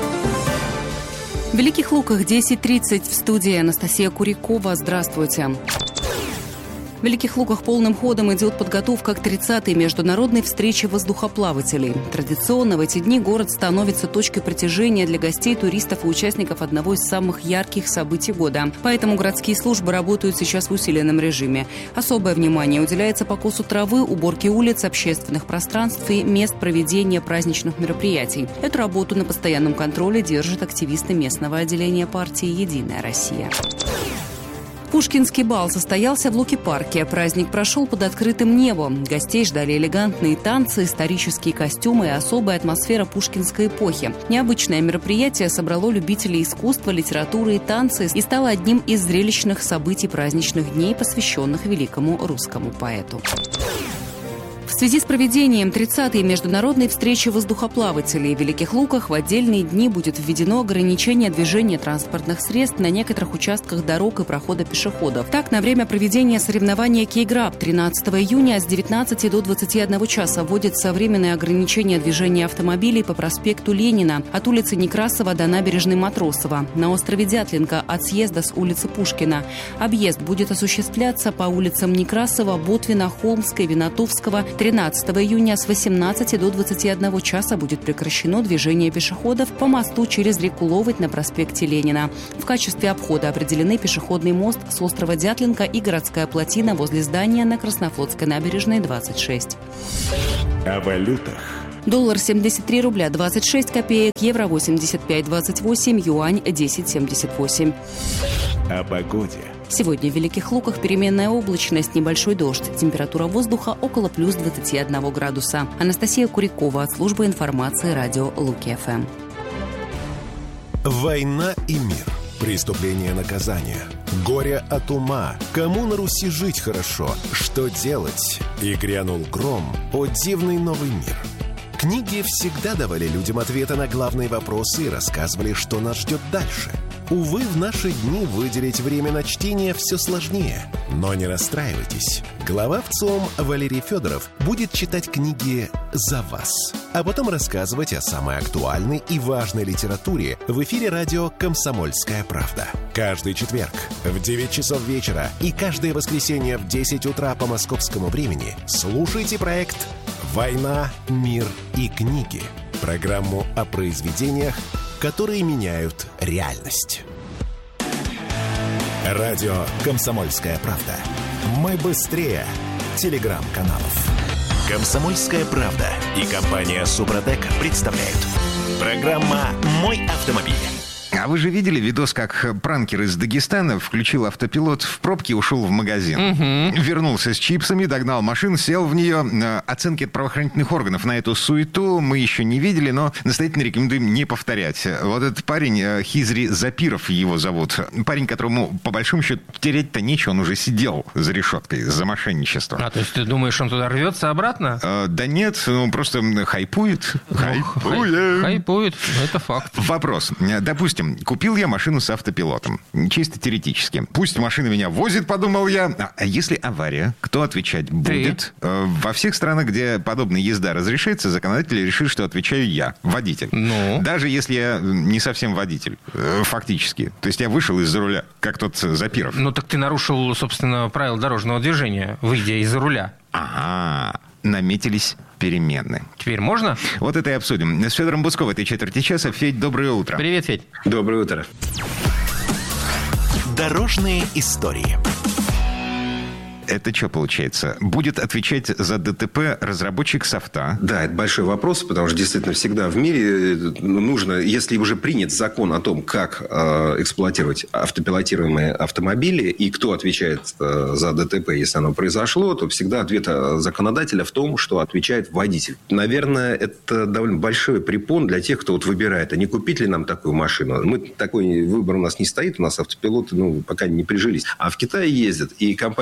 В Великих Луках десять тридцать, в студии Анастасия Курякова. Здравствуйте. В Великих Луках полным ходом идет подготовка к тридцатой международной встрече воздухоплавателей. Традиционно в эти дни город становится точкой притяжения для гостей, туристов и участников одного из самых ярких событий года. Поэтому городские службы работают сейчас в усиленном режиме. Особое внимание уделяется покосу травы, уборке улиц, общественных пространств и мест проведения праздничных мероприятий. Эту работу на постоянном контроле держат активисты местного отделения партии «Единая Россия». Пушкинский бал состоялся в Луки-парке. Праздник прошел под открытым небом. Гостей ждали элегантные танцы, исторические костюмы и особая атмосфера пушкинской эпохи. Необычное мероприятие собрало любителей искусства, литературы и танца и стало одним из зрелищных событий праздничных дней, посвященных великому русскому поэту. В связи с проведением тридцатой международной встречи воздухоплавателей в Великих Луках в отдельные дни будет введено ограничение движения транспортных средств на некоторых участках дорог и прохода пешеходов. Так, на время проведения соревнования «Кейграб» тринадцатого июня с девятнадцати до двадцати одного часа вводится временное ограничение движения автомобилей по проспекту Ленина от улицы Некрасова до набережной Матросова, на острове Дятлинка от съезда с улицы Пушкина. Объезд будет осуществляться по улицам Некрасова, Ботвина, Холмской, Винотовского. тринадцатого июня с восемнадцати до двадцати одного часа будет прекращено движение пешеходов по мосту через реку Ловоть на проспекте Ленина. В качестве обхода определены пешеходный мост с острова Дятлинка и городская плотина возле здания на Краснофлотской набережной двадцать шесть. О валютах. Доллар семьдесят три рубля двадцать шесть копеек, евро восемьдесят пять двадцать восемь, юань десять семьдесят восемь. О погоде. Сегодня в Великих Луках переменная облачность, небольшой дождь. Температура воздуха около плюс двадцати одного градуса. Анастасия Курякова от службы информации радио Луки-ФМ. Война и мир. Преступление, наказание. Горе от ума. Кому на Руси жить хорошо? Что делать? И грянул гром. О дивный новый мир. Книги всегда давали людям ответы на главные вопросы и рассказывали, что нас ждет дальше. Увы, в наши дни выделить время на чтение все сложнее. Но не расстраивайтесь. Глава ВЦИОМ Валерий Федоров будет читать книги за вас, а потом рассказывать о самой актуальной и важной литературе в эфире радио «Комсомольская правда». Каждый четверг в девять часов вечера и каждое воскресенье в десять утра по московскому времени слушайте проект «Война, мир и книги». Программу о произведениях, которые меняют реальность. Радио «Комсомольская правда». Мы быстрее телеграм-каналов. «Комсомольская правда» и компания «Супротек» представляют. Программа «Мой автомобиль». А вы же видели видос, как пранкер из Дагестана включил автопилот в пробке и ушел в магазин? Угу. Вернулся с чипсами, догнал машину, сел в нее. Оценки от правоохранительных органов на эту суету мы еще не видели, но настоятельно рекомендуем не повторять. Вот этот парень, Хизри Запиров его зовут, парень, которому по большому счету терять-то нечего, он уже сидел за решеткой за мошенничество. А, то есть ты думаешь, он туда рвется обратно? А, да нет, он просто хайпует. Ну, хайпует. Хайпует, это факт. Вопрос. Допустим, купил я машину с автопилотом. Чисто теоретически. Пусть машина меня возит, подумал я. А если авария, кто отвечать будет? Ты? Во всех странах, где подобная езда разрешается, законодатели решили, что отвечаю я, водитель. Ну? Даже если я не совсем водитель, фактически. То есть я вышел из-за руля, как тот Запиров. Ну так ты нарушил, собственно, правила дорожного движения, выйдя из-за руля. Ага. Наметились перемены. Теперь можно? Вот это и обсудим. С Федором Буцковым этой четверти часа. Федь, доброе утро. Привет, Федь. Доброе утро. Дорожные истории. Это что получается? Будет отвечать за ДТП разработчик софта? Да, это большой вопрос, потому что действительно всегда в мире нужно, если уже принят закон о том, как э, эксплуатировать автопилотируемые автомобили и кто отвечает э, за ДТП, если оно произошло, то всегда ответ законодателя в том, что отвечает водитель. Наверное, это довольно большой препон для тех, кто вот выбирает, а не купить ли нам такую машину. Мы, такой выбор у нас не стоит, у нас автопилоты ну, пока не прижились. А в Китае ездят, и компания би вай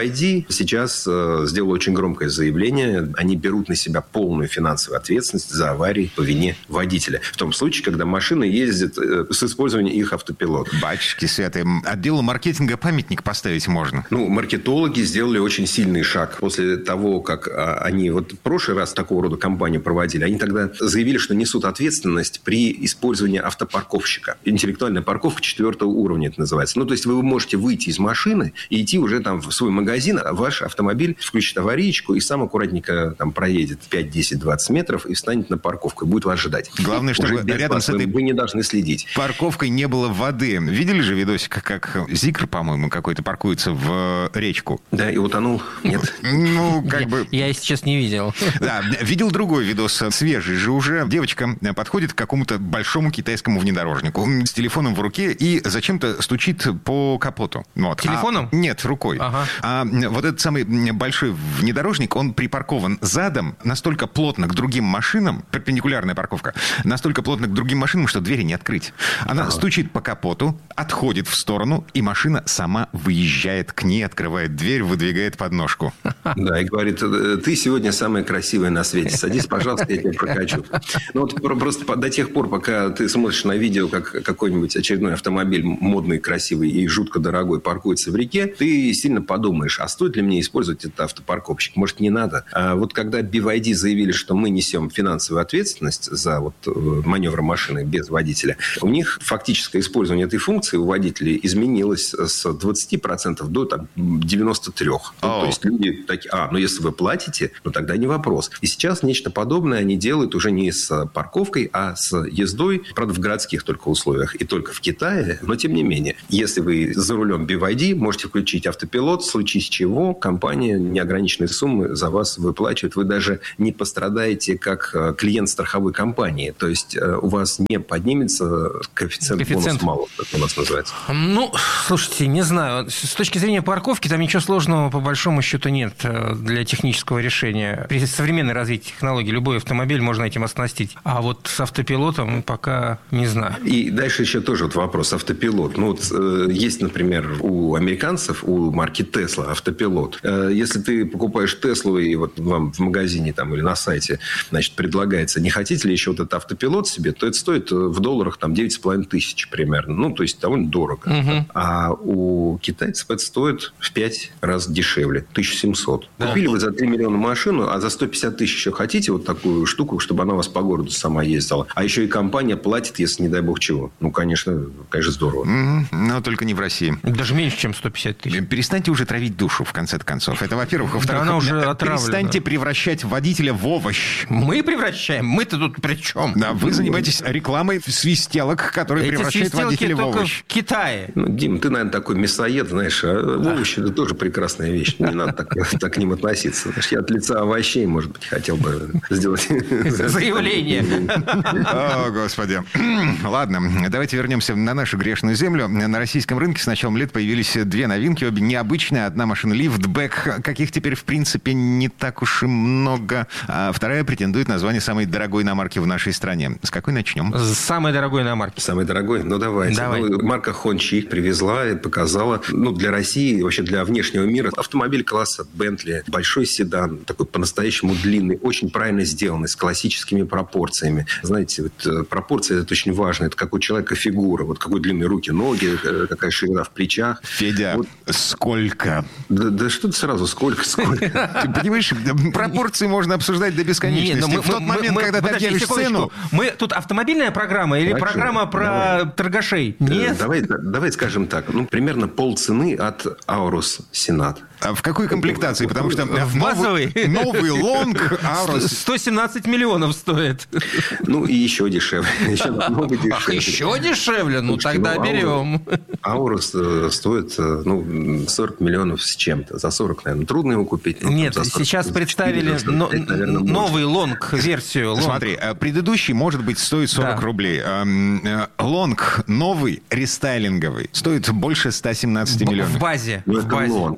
ай ди сейчас э, сделал очень громкое заявление. Они берут на себя полную финансовую ответственность за аварии по вине водителя. В том случае, когда машина ездит э, с использованием их автопилота. Батюшки святые, отделу маркетинга памятник поставить можно. Ну, маркетологи сделали очень сильный шаг. После того, как а, они вот в прошлый раз такого рода кампанию проводили, они тогда заявили, что несут ответственность при использовании автопарковщика. Интеллектуальная парковка четвертого уровня это называется. Ну, то есть вы можете выйти из машины и идти уже там в свой магазин, а ваш автомобиль включит аварийку и сам аккуратненько там проедет пять, десять, двадцать метров и встанет на парковку и будет вас ждать. Главное, чтобы рядом с этой вы не должны следить. Парковкой не было воды. Видели же видосик, как Зикр, по-моему, какой-то паркуется в речку? Да, и утонул? Нет. Ну, как бы... Я, если честно, не видел. Да, видел другой видос, свежий же уже. Девочка подходит к какому-то большому китайскому внедорожнику с телефоном в руке и зачем-то стучит по капоту. Вот. Телефоном? А, нет, рукой. Ага. А вот этот самый большой внедорожник, он припаркован задом настолько плотно к другим машинам, перпендикулярная парковка, настолько плотно к другим машинам, что двери не открыть. Она ага. стучит по капоту, отходит в сторону, и машина сама выезжает к ней, открывает дверь, выдвигает подножку. Да, и говорит, ты сегодня самая красивая на свете. Садись, пожалуйста, я тебя прокачу. Ну, вот просто до тех пор, пока ты смотришь на видео, как какой-нибудь очередной автомобиль модный, красивый и жутко дорогой паркуется в реке, ты сильно подумаешь, а стоит ли мне использовать этот автопарковщик? Может, не надо? А вот когда би вай ди заявили, что мы несем финансовую ответственность за вот маневр машины без водителя, у них фактическое использование этой функции у водителей изменилось с двадцати процентов до там, девяноста трёх процентов. Ну, то есть люди такие, а, ну если вы платите, ну тогда не вопрос. И сейчас нечто подобное они делают уже не с парковкой, а с ездой, правда, в городских только условиях и только в Китае, но тем не менее. Если вы за рулем би вай ди, можете включить автопилот, в случае с чего компания неограниченные суммы за вас выплачивает. Вы даже не пострадаете как клиент страховой компании. То есть у вас не поднимется коэффициент, коэффициент. бонус-малус, как у нас называется. Ну, слушайте, не знаю. С точки зрения парковки там ничего сложного по большому счету нет для технического решения. При современной развитии технологий любой автомобиль можно этим оснастить. А вот с автопилотом пока не знаю. И дальше еще тоже вот вопрос автопилот. Ну, вот э, есть, например, у американцев, у марки Tesla автопилот. Э, если ты покупаешь Теслу и вот вам в магазине там, или на сайте, значит, предлагается, не хотите ли еще вот этот автопилот себе, то это стоит в долларах там девять с половиной тысяч примерно. Ну, то есть довольно дорого. Угу. А у китайцев это стоит в пять раз дешевле. тысяча семьсот. Да. Купили вы за три миллиона машину, а за сто пятьдесят тысяч еще хотите вот такую штуку, чтобы она у вас по городу сама ездила. А еще и компания платит, если не дай бог чего. Ну, конечно, конечно, здорово. Mm-hmm. Но только не в России. Даже меньше, чем сто пятьдесят тысяч. Перестаньте уже травить душу, в конце концов. Это, во-первых. Во-вторых, да, она уже отравлена. Перестаньте превращать водителя в овощ. Мы превращаем? Мы-то тут при чем? Да, вы занимаетесь рекламой свистелок, которые Эти превращают водителя в овощ. в Китае. Ну, Дим, ты, наверное, такой мясоед, знаешь, а овощи – это тоже прекрасная вещь. Не надо так, так к ним относиться. Я от лица овощей, может быть, хотел бы сделать заявление. О, Господи. Ладно, давайте вернемся на нашу грешную землю. На российском рынке с началом лет появились две новинки, обе необычные. Одна машина лифтбэк, каких теперь, в принципе, не так уж и много. А вторая претендует на звание самой дорогой иномарки в нашей стране. С какой начнем? Самой дорогой иномарки. Самой дорогой? Ну, давайте. Давай. Ну, марка Хончи привезла и показала, ну, для России, вообще для внешнего мира, автомобиль класса Бентли, большой седан, такой по-настоящему длинный, очень правильно сделанный, с классическими пропорциями. Знаете, вот, пропорции – это очень важно. Это как у человека фигура. Вот какой длинные руки, ноги, какая ширина в плечах. Федя, вот. Сколько? Да, да что ты сразу, сколько, сколько? Ты понимаешь, пропорции можно обсуждать до бесконечности. В тот момент, когда ты объявишь цену... Мы тут автомобильная программа или программа про торгашей? Нет. Давай скажем так. Ну, примерно полцены от Аурус Сенат. А в какой комплектации? Потому что в базовый новый лонг Аурус сто семнадцать миллионов стоит. Ну и еще дешевле. Еще намного дешевле. Ах, еще дешевле? Ну тогда берем. Аурус стоит ну, сорок миллионов с чем-то. За сорок, наверное, трудно его купить. Нет, сейчас представили новый лонг-версию. Смотри, предыдущий, может быть, стоит сорок рублей. Лонг новый, рестайлинговый, стоит больше ста семнадцати миллионов. В базе. В базе.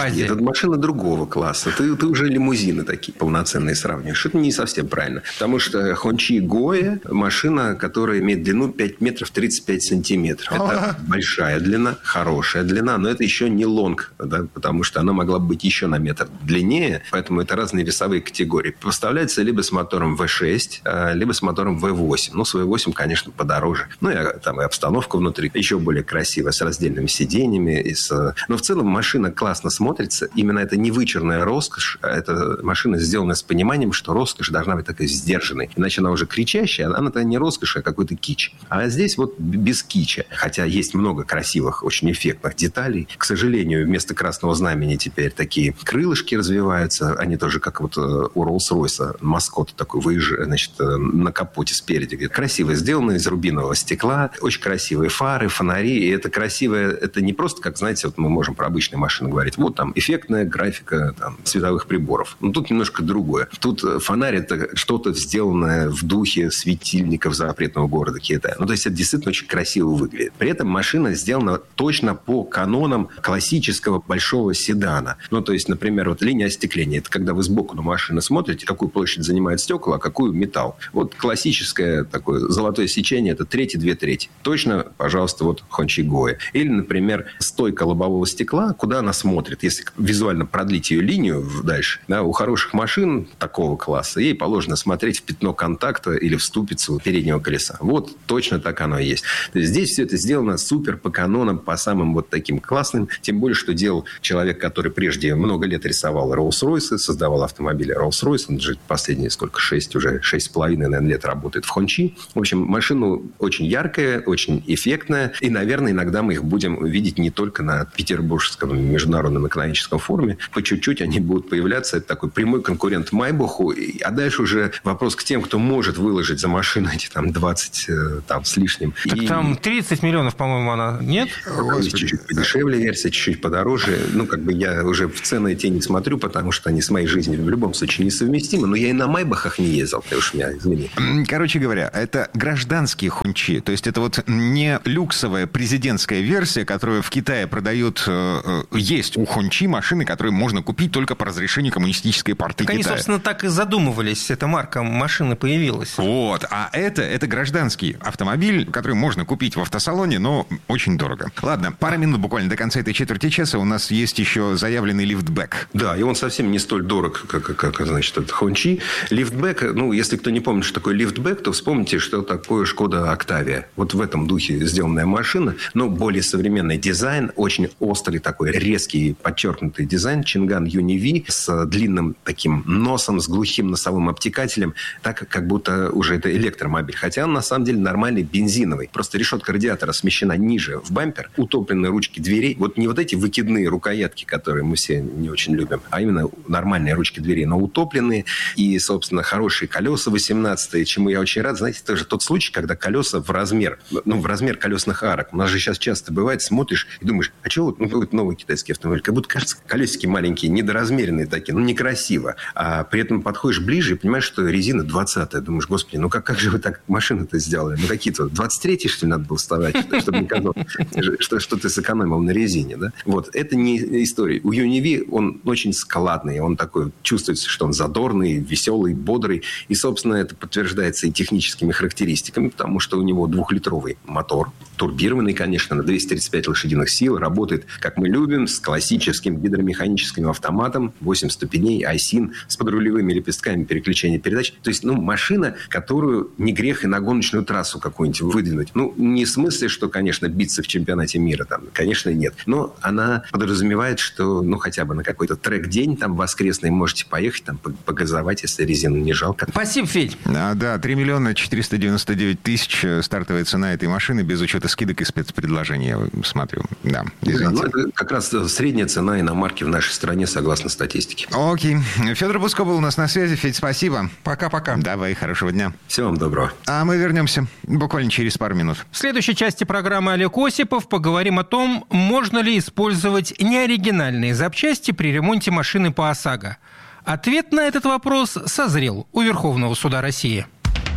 базе. Это машина другого класса. Ты, ты уже лимузины такие полноценные сравниваешь. Это не совсем правильно. Потому что Хончи Гоя машина, которая имеет длину пять метров тридцать пять сантиметров. Это большая длина, хорошая длина, но это еще не лонг, да, потому что она могла быть еще на метр длиннее. Поэтому это разные весовые категории. Поставляется либо с мотором вэ шесть, либо с мотором вэ восемь. Ну, с вэ восемь, конечно, подороже. Ну, и там и обстановка внутри еще более красивая, с раздельными сиденьями. И с... Но в целом машина классно смотрится. Именно это не вычурная роскошь, а это машина, сделанная с пониманием, что роскошь должна быть такой сдержанной. Иначе она уже кричащая, она-то не роскошь, а какой-то кич. А здесь вот без кича. Хотя есть много красивых, очень эффектных деталей. К сожалению, вместо красного знамени теперь такие крылышки развиваются. Они тоже как вот у Роллс-Ройса. Маскот такой выезжает, значит, на капоте спереди. Красиво сделано из рубинового стекла. Очень красивые фары, фонари. И это красивое, это не просто, как, знаете, вот мы можем про обычные машины говорить. Вот там эффектная графика там, световых приборов. Но тут немножко другое. Тут фонарь – это что-то сделанное в духе светильников запретного города Китая. Ну, то есть, это действительно очень красиво выглядит. При этом машина сделана точно по канонам классического большого седана. Ну, то есть, например, вот линия остекления. Это когда вы сбоку на машину смотрите, какую площадь занимает стекла, а какую металл. Вот классическое такое золотое сечение – это трети, две трети. Точно, пожалуйста, вот Хончи Гоя. Или, например, стойка лобового стекла, куда она смотрит. Если визуально продлить ее линию дальше, да, у хороших машин такого класса ей положено смотреть в пятно контакта или в ступицу переднего колеса. Вот точно так оно и есть. То есть, здесь все это сделано супер по канонам, по самым вот таким классным. Тем более, что делал человек, который прежде много лет рисовал Роллс-Ройсы, создавал автомобили Роллс-Ройс. Он же последние сколько, шесть уже, шесть с половиной, наверное, лет работает в Хончи. В общем, машина очень яркая, очень эффектная. И, наверное, иногда мы их будем видеть не только на Петербургском международном экономическом форуме. По чуть-чуть они будут появляться. Это такой прямой конкурент Майбаху. А дальше уже вопрос к тем, кто может выложить за машину эти там двадцать там, с лишним. Так и... там тридцать миллионов, по-моему, она... Нет? Есть чуть-чуть подешевле версия, чуть-чуть подороже. Ну, как бы я уже в цены эти не смотрю, потому что они с моей жизнью в любом случае несовместимы. Но я и на Майбахах не ездил, ты уж меня извини. Короче говоря, это гражданские Хончи. То есть, это вот не люксовая президентская версия, которую в Китае продают. Есть у Хончи машины, которые можно купить только по разрешению коммунистической партии так Китая. Они, собственно, так и задумывались. Эта марка машины появилась. Вот. А это, это гражданский автомобиль, который можно купить в автосалоне, но очень дорого. Ладно, пара минут буквально до конца этой четверти часа. У нас есть еще заявленный лифтбэк. Да, и он совсем не столь дорог, как, как значит, это Хончи. Лифтбэк, ну, если кто не помнит, что такое лифтбэк, то вспомните, что такое Шкода Октавия. Вот в этом духе сделанная машина, но более современный дизайн, очень острый такой, резкий, подчеркнутый дизайн. Чинган Юниви с длинным таким носом, с глухим носовым обтекателем, так как будто уже это электромобиль. Хотя он на самом деле нормальный бензиновый. Просто решетка радиатора смещена ниже в бампер, утоплены ручки дверей. Вот не вот эти выкидные рукоятки, которые мы все не очень любим, а именно нормальные ручки дверей, но утопленные. И, собственно, хорошие колеса восемнадцатые, чему я очень рад. Знаете, это же тот случай, когда колеса в размер, ну, в размер колесных арок. У нас же сейчас часто бывает, смотришь и думаешь, а чего вот, ну, вот новый китайский автомобиль? Как будто, кажется, колесики маленькие, недоразмеренные такие, ну, некрасиво. А при этом подходишь ближе и понимаешь, что резина двадцатая. Думаешь, господи, ну, как, как же вы так машину-то сделали? Ну, какие-то двадцать третьи, что ли, надо было вставать, чтобы не казалось, что, что ты сэкономил на резине, да? Вот, это не история. У Юниви он очень складный, он такой, чувствуется, что он задорный, веселый, бодрый. И, собственно, это подтверждается и техническими характеристиками, потому что у него двухлитровый мотор, турбированный, конечно, на двести тридцать пять лошадиных сил, работает, как мы любим, с классическим гидромеханическим автоматом, восемь ступеней, айсин, с подрулевыми лепестками переключения передач. То есть, ну, машина, которую не грех и на гоночную трассу какую-нибудь выдвинуть. Ну, не в смысле, что, конечно, биться в чемпионате мира, там, конечно, нет. Но она подразумевает, что, ну, хотя бы на какой-то трек-день там воскресный можете поехать, там, погазовать, если резину не жалко. Спасибо, Федь. А, да, три миллиона четыреста девяносто девять тысяч стартовая цена этой машины без учета скидок и спецпредложений, я смотрю. Да, извините. Да, ну, это как раз средняя цена иномарки в нашей стране, согласно статистике. Окей. Федор Буско был у нас на связи. Федь, спасибо. Пока-пока. Давай, хорошего дня. Всего вам доброго. А мы вернемся буквально через пару минут. В следующей части программы Олег Осипов поговорим о том, можно ли использовать неоригинальные запчасти при ремонте машины по ОСАГО. Ответ на этот вопрос созрел у Верховного суда России.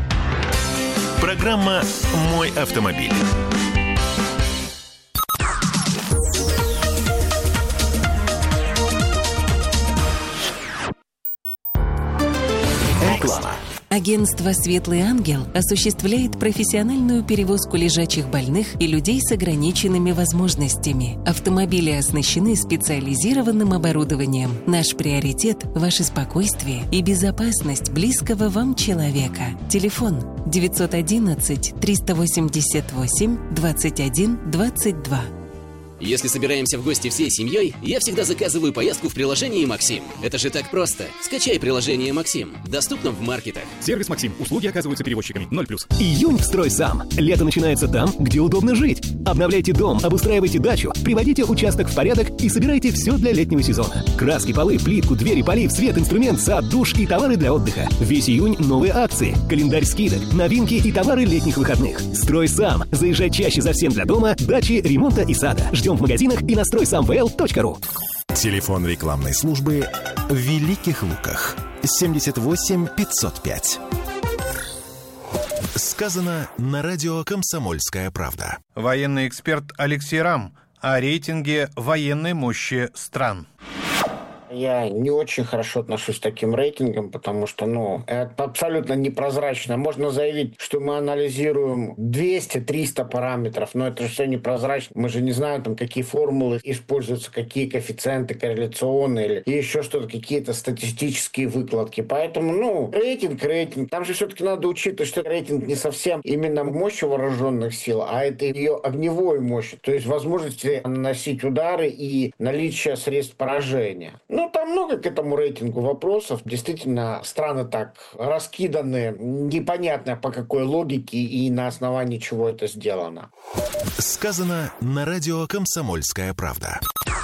Программа «Мой автомобиль». Агентство «Светлый ангел» осуществляет профессиональную перевозку лежачих больных и людей с ограниченными возможностями. Автомобили оснащены специализированным оборудованием. Наш приоритет – ваше спокойствие и безопасность близкого вам человека. Телефон девятьсот одиннадцать триста восемьдесят восемь двадцать один двадцать два. Если собираемся в гости всей семьей, я всегда заказываю поездку в приложении «Максим». Это же так просто. Скачай приложение «Максим». Доступно в маркетах. Сервис «Максим». Услуги оказываются перевозчиками. ноль плюс. Июнь в «Строй сам». Лето начинается там, где удобно жить. Обновляйте дом, обустраивайте дачу, приводите участок в порядок и собирайте все для летнего сезона. Краски, полы, плитку, двери, полив, свет, инструмент, сад, душ и товары для отдыха. Весь июнь новые акции, календарь скидок, новинки и товары летних выходных. «Строй сам». Заезжай чаще за всем для дома, дачи, ремонта и сада. Ждем в магазинах и на строй сам вэ эл точка ру. Телефон рекламной службы в Великих Луках. семьдесят восемь пятьсот пять. Сказано на радио «Комсомольская правда». Военный эксперт Алексей Рам о рейтинге военной мощи стран. Я не очень хорошо отношусь к таким рейтингам, потому что, ну, это абсолютно непрозрачно. Можно заявить, что мы анализируем двести-триста параметров, но это же все непрозрачно. Мы же не знаем, там, какие формулы используются, какие коэффициенты корреляционные или еще что-то, какие-то статистические выкладки. Поэтому, ну, рейтинг, рейтинг. Там же все-таки надо учитывать, что рейтинг не совсем именно мощь вооруженных сил, а это ее огневой мощь, то есть возможности наносить удары и наличие средств поражения. Ну, там много к этому рейтингу вопросов. Действительно, страны так раскиданы, непонятно по какой логике и на основании чего это сделано. Сказано на радио «Комсомольская правда».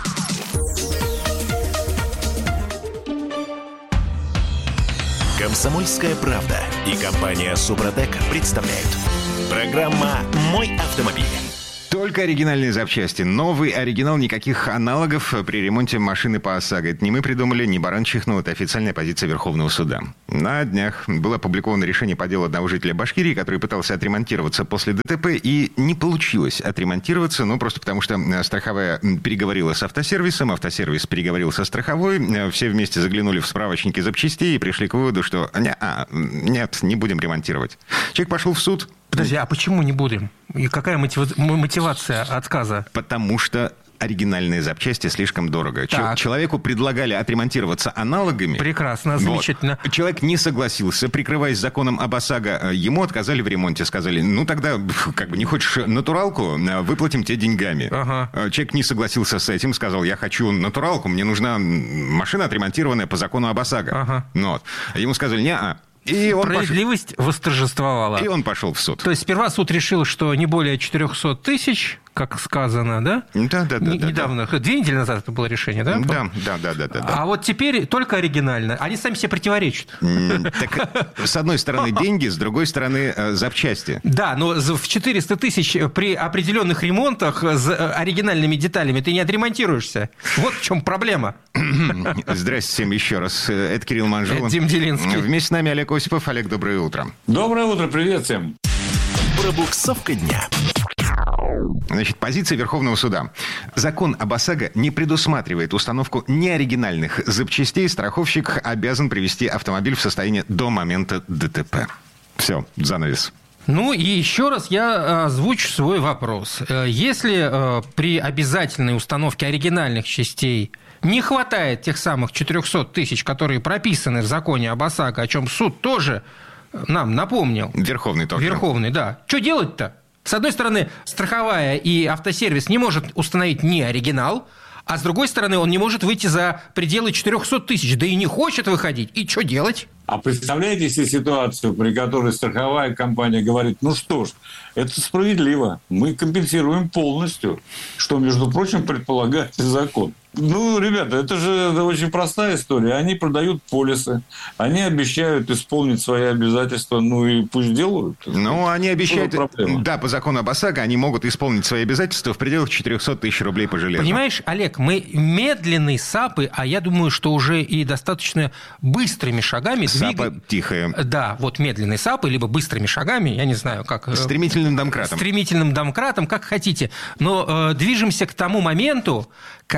«Комсомольская правда» и компания «Супротек» представляют. Программа «Мой автомобиль». Только оригинальные запчасти. Новый оригинал, никаких аналогов при ремонте машины по ОСАГО. Это не мы придумали, не баран чихнул, это официальная позиция Верховного суда. На днях было опубликовано решение по делу одного жителя Башкирии, который пытался отремонтироваться после ДТП, и не получилось отремонтироваться, ну, просто потому что страховая переговорила с автосервисом, автосервис переговорил со страховой, все вместе заглянули в справочники запчастей и пришли к выводу, что а, нет, не будем ремонтировать. Человек пошел в суд. Подожди, а почему не будем? И какая мотив... мотивация отказа? Потому что оригинальные запчасти слишком дорого. Так. Человеку предлагали отремонтироваться аналогами. Прекрасно, замечательно. Вот. Человек не согласился, прикрываясь законом об ОСАГО. Ему отказали в ремонте. Сказали, ну тогда, как бы не хочешь натуралку, выплатим тебе деньгами. Ага. Человек не согласился с этим, сказал, я хочу натуралку, мне нужна машина, отремонтированная по закону об ОСАГО. Ага. Ну, вот. Ему сказали, не-а. И он Справедливость пошел... восторжествовала. И он пошел в суд. То есть сперва суд решил, что не более четыреста тысяч, как сказано, да? Да, да, да. Н- да недавно, да. Две недели назад это было решение, да? Да, да, да, да, да, да. А вот теперь только оригинально. Они сами себе противоречат. Так, с одной стороны деньги, с другой стороны запчасти. Да, но в четыреста тысяч при определенных ремонтах с оригинальными деталями ты не отремонтируешься. Вот в чем проблема. Здрасте всем еще раз. Это Кирилл Манжулов. Это Дим Делинский. Вместе с нами Олег Осипов. Олег, доброе утро. Доброе утро, привет всем. Пробуксовка дня. Значит, позиция Верховного суда. Закон об ОСАГО не предусматривает установку неоригинальных запчастей. Страховщик обязан привести автомобиль в состояние до момента ДТП. Все, занавес. Ну и еще раз я озвучу свой вопрос. Если при обязательной установке оригинальных частей не хватает тех самых четыреста тысяч, которые прописаны в законе об ОСАГО, о чем суд тоже нам напомнил. Верховный тоже. Верховный, да. Что делать-то? С одной стороны, страховая и автосервис не может установить не оригинал, а с другой стороны, он не может выйти за пределы четыреста тысяч, да и не хочет выходить. И что делать? А представляете себе ситуацию, при которой страховая компания говорит, ну что ж, это справедливо, мы компенсируем полностью, что, между прочим, предполагает закон. Ну, ребята, это же это очень простая история. Они продают полисы, они обещают исполнить свои обязательства, ну и пусть делают. Ну, они обещают, да, по закону об ОСАГО они могут исполнить свои обязательства в пределах четыреста тысяч рублей по железу. Понимаешь, Олег, мы медленные САПы, а я думаю, что уже и достаточно быстрыми шагами... САПа двиг... тихая. Да, вот медленные САПы, либо быстрыми шагами, я не знаю, как... Стремительным домкратом. Стремительным домкратом, как хотите. Но э, движемся к тому моменту, когда и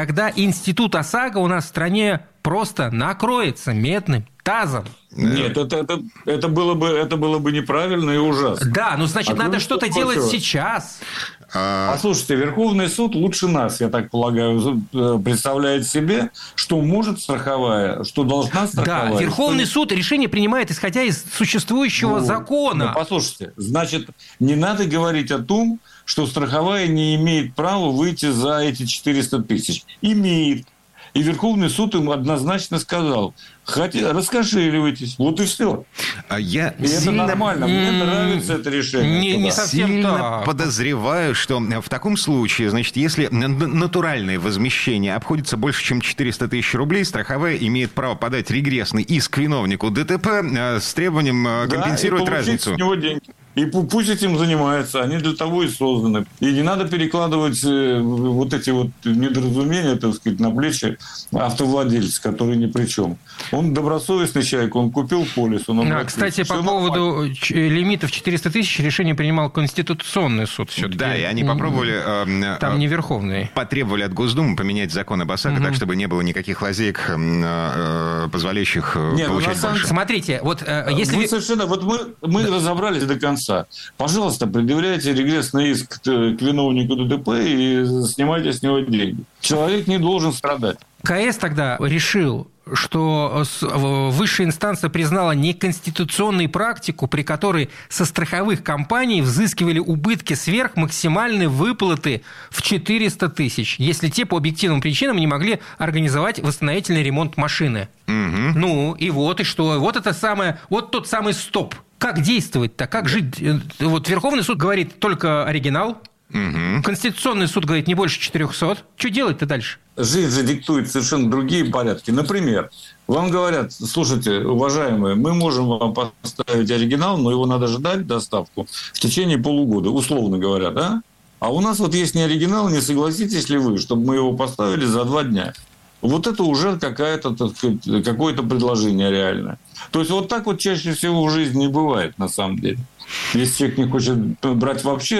институт ОСАГО у нас в стране просто накроется медным тазом. Нет, это, это, это, было бы, это было бы неправильно и ужасно. Да, ну, значит, а надо что-то делать прочего, сейчас. Послушайте, Верховный суд лучше нас, я так полагаю, представляет себе, что может страховая, что должна страховая. Да, Верховный что... суд решение принимает, исходя из существующего ну, закона. Ну, послушайте, значит, не надо говорить о том, что страховая не имеет права выйти за эти четыреста тысяч. Имеет. И Верховный суд им однозначно сказал: хотя раскошеливайтесь, вот и все. А я и сильно... это нормально, мне нравится это решение. Не, не совсем сильно так. подозреваю, что в таком случае, значит, если натуральное возмещение обходится больше, чем четыреста тысяч рублей, страховая имеет право подать регрессный иск виновнику ДТП с требованием компенсировать да, и разницу. С него деньги. И пусть этим занимаются, они для того и созданы. И не надо перекладывать вот эти вот недоразумения, так сказать, на плечи автовладельца, который ни при чем. Он добросовестный человек, он купил полис. Он а, кстати, по поводу нормально. Лимитов четыреста тысяч решение принимал Конституционный суд все-таки. Да, и они попробовали... Там не Верховный. Потребовали от Госдумы поменять закон об ОСАГО, угу. так, чтобы не было никаких лазеек, позволяющих Нет, получать ну, больше. Смотрите, вот если... Вы совершенно... Вот мы, мы да. разобрались до конца. Пожалуйста, предъявляйте регрессный иск к виновнику ДТП и снимайте с него деньги. Человек не должен страдать. КС тогда решил, что высшая инстанция признала неконституционной практику, при которой со страховых компаний взыскивали убытки сверх максимальной выплаты в четыреста тысяч, если те по объективным причинам не могли организовать восстановительный ремонт машины. Угу. Ну, и вот, и что? Вот это самое, вот тот самый стоп. Как действовать-то? Как жить? Вот Верховный суд говорит только оригинал. Угу. Конституционный суд говорит не больше четырехсот. Что делать-то дальше? Жизнь же диктует совершенно другие порядки. Например, вам говорят: слушайте, уважаемые, мы можем вам поставить оригинал, но его надо ждать, доставку, в течение полугода, условно говоря, да? А у нас вот есть не оригинал, не согласитесь ли вы, чтобы мы его поставили за два дня? Вот это уже какая-то, так сказать, какое-то предложение реальное. То есть вот так вот чаще всего в жизни не бывает, на самом деле. Если человек не хочет брать вообще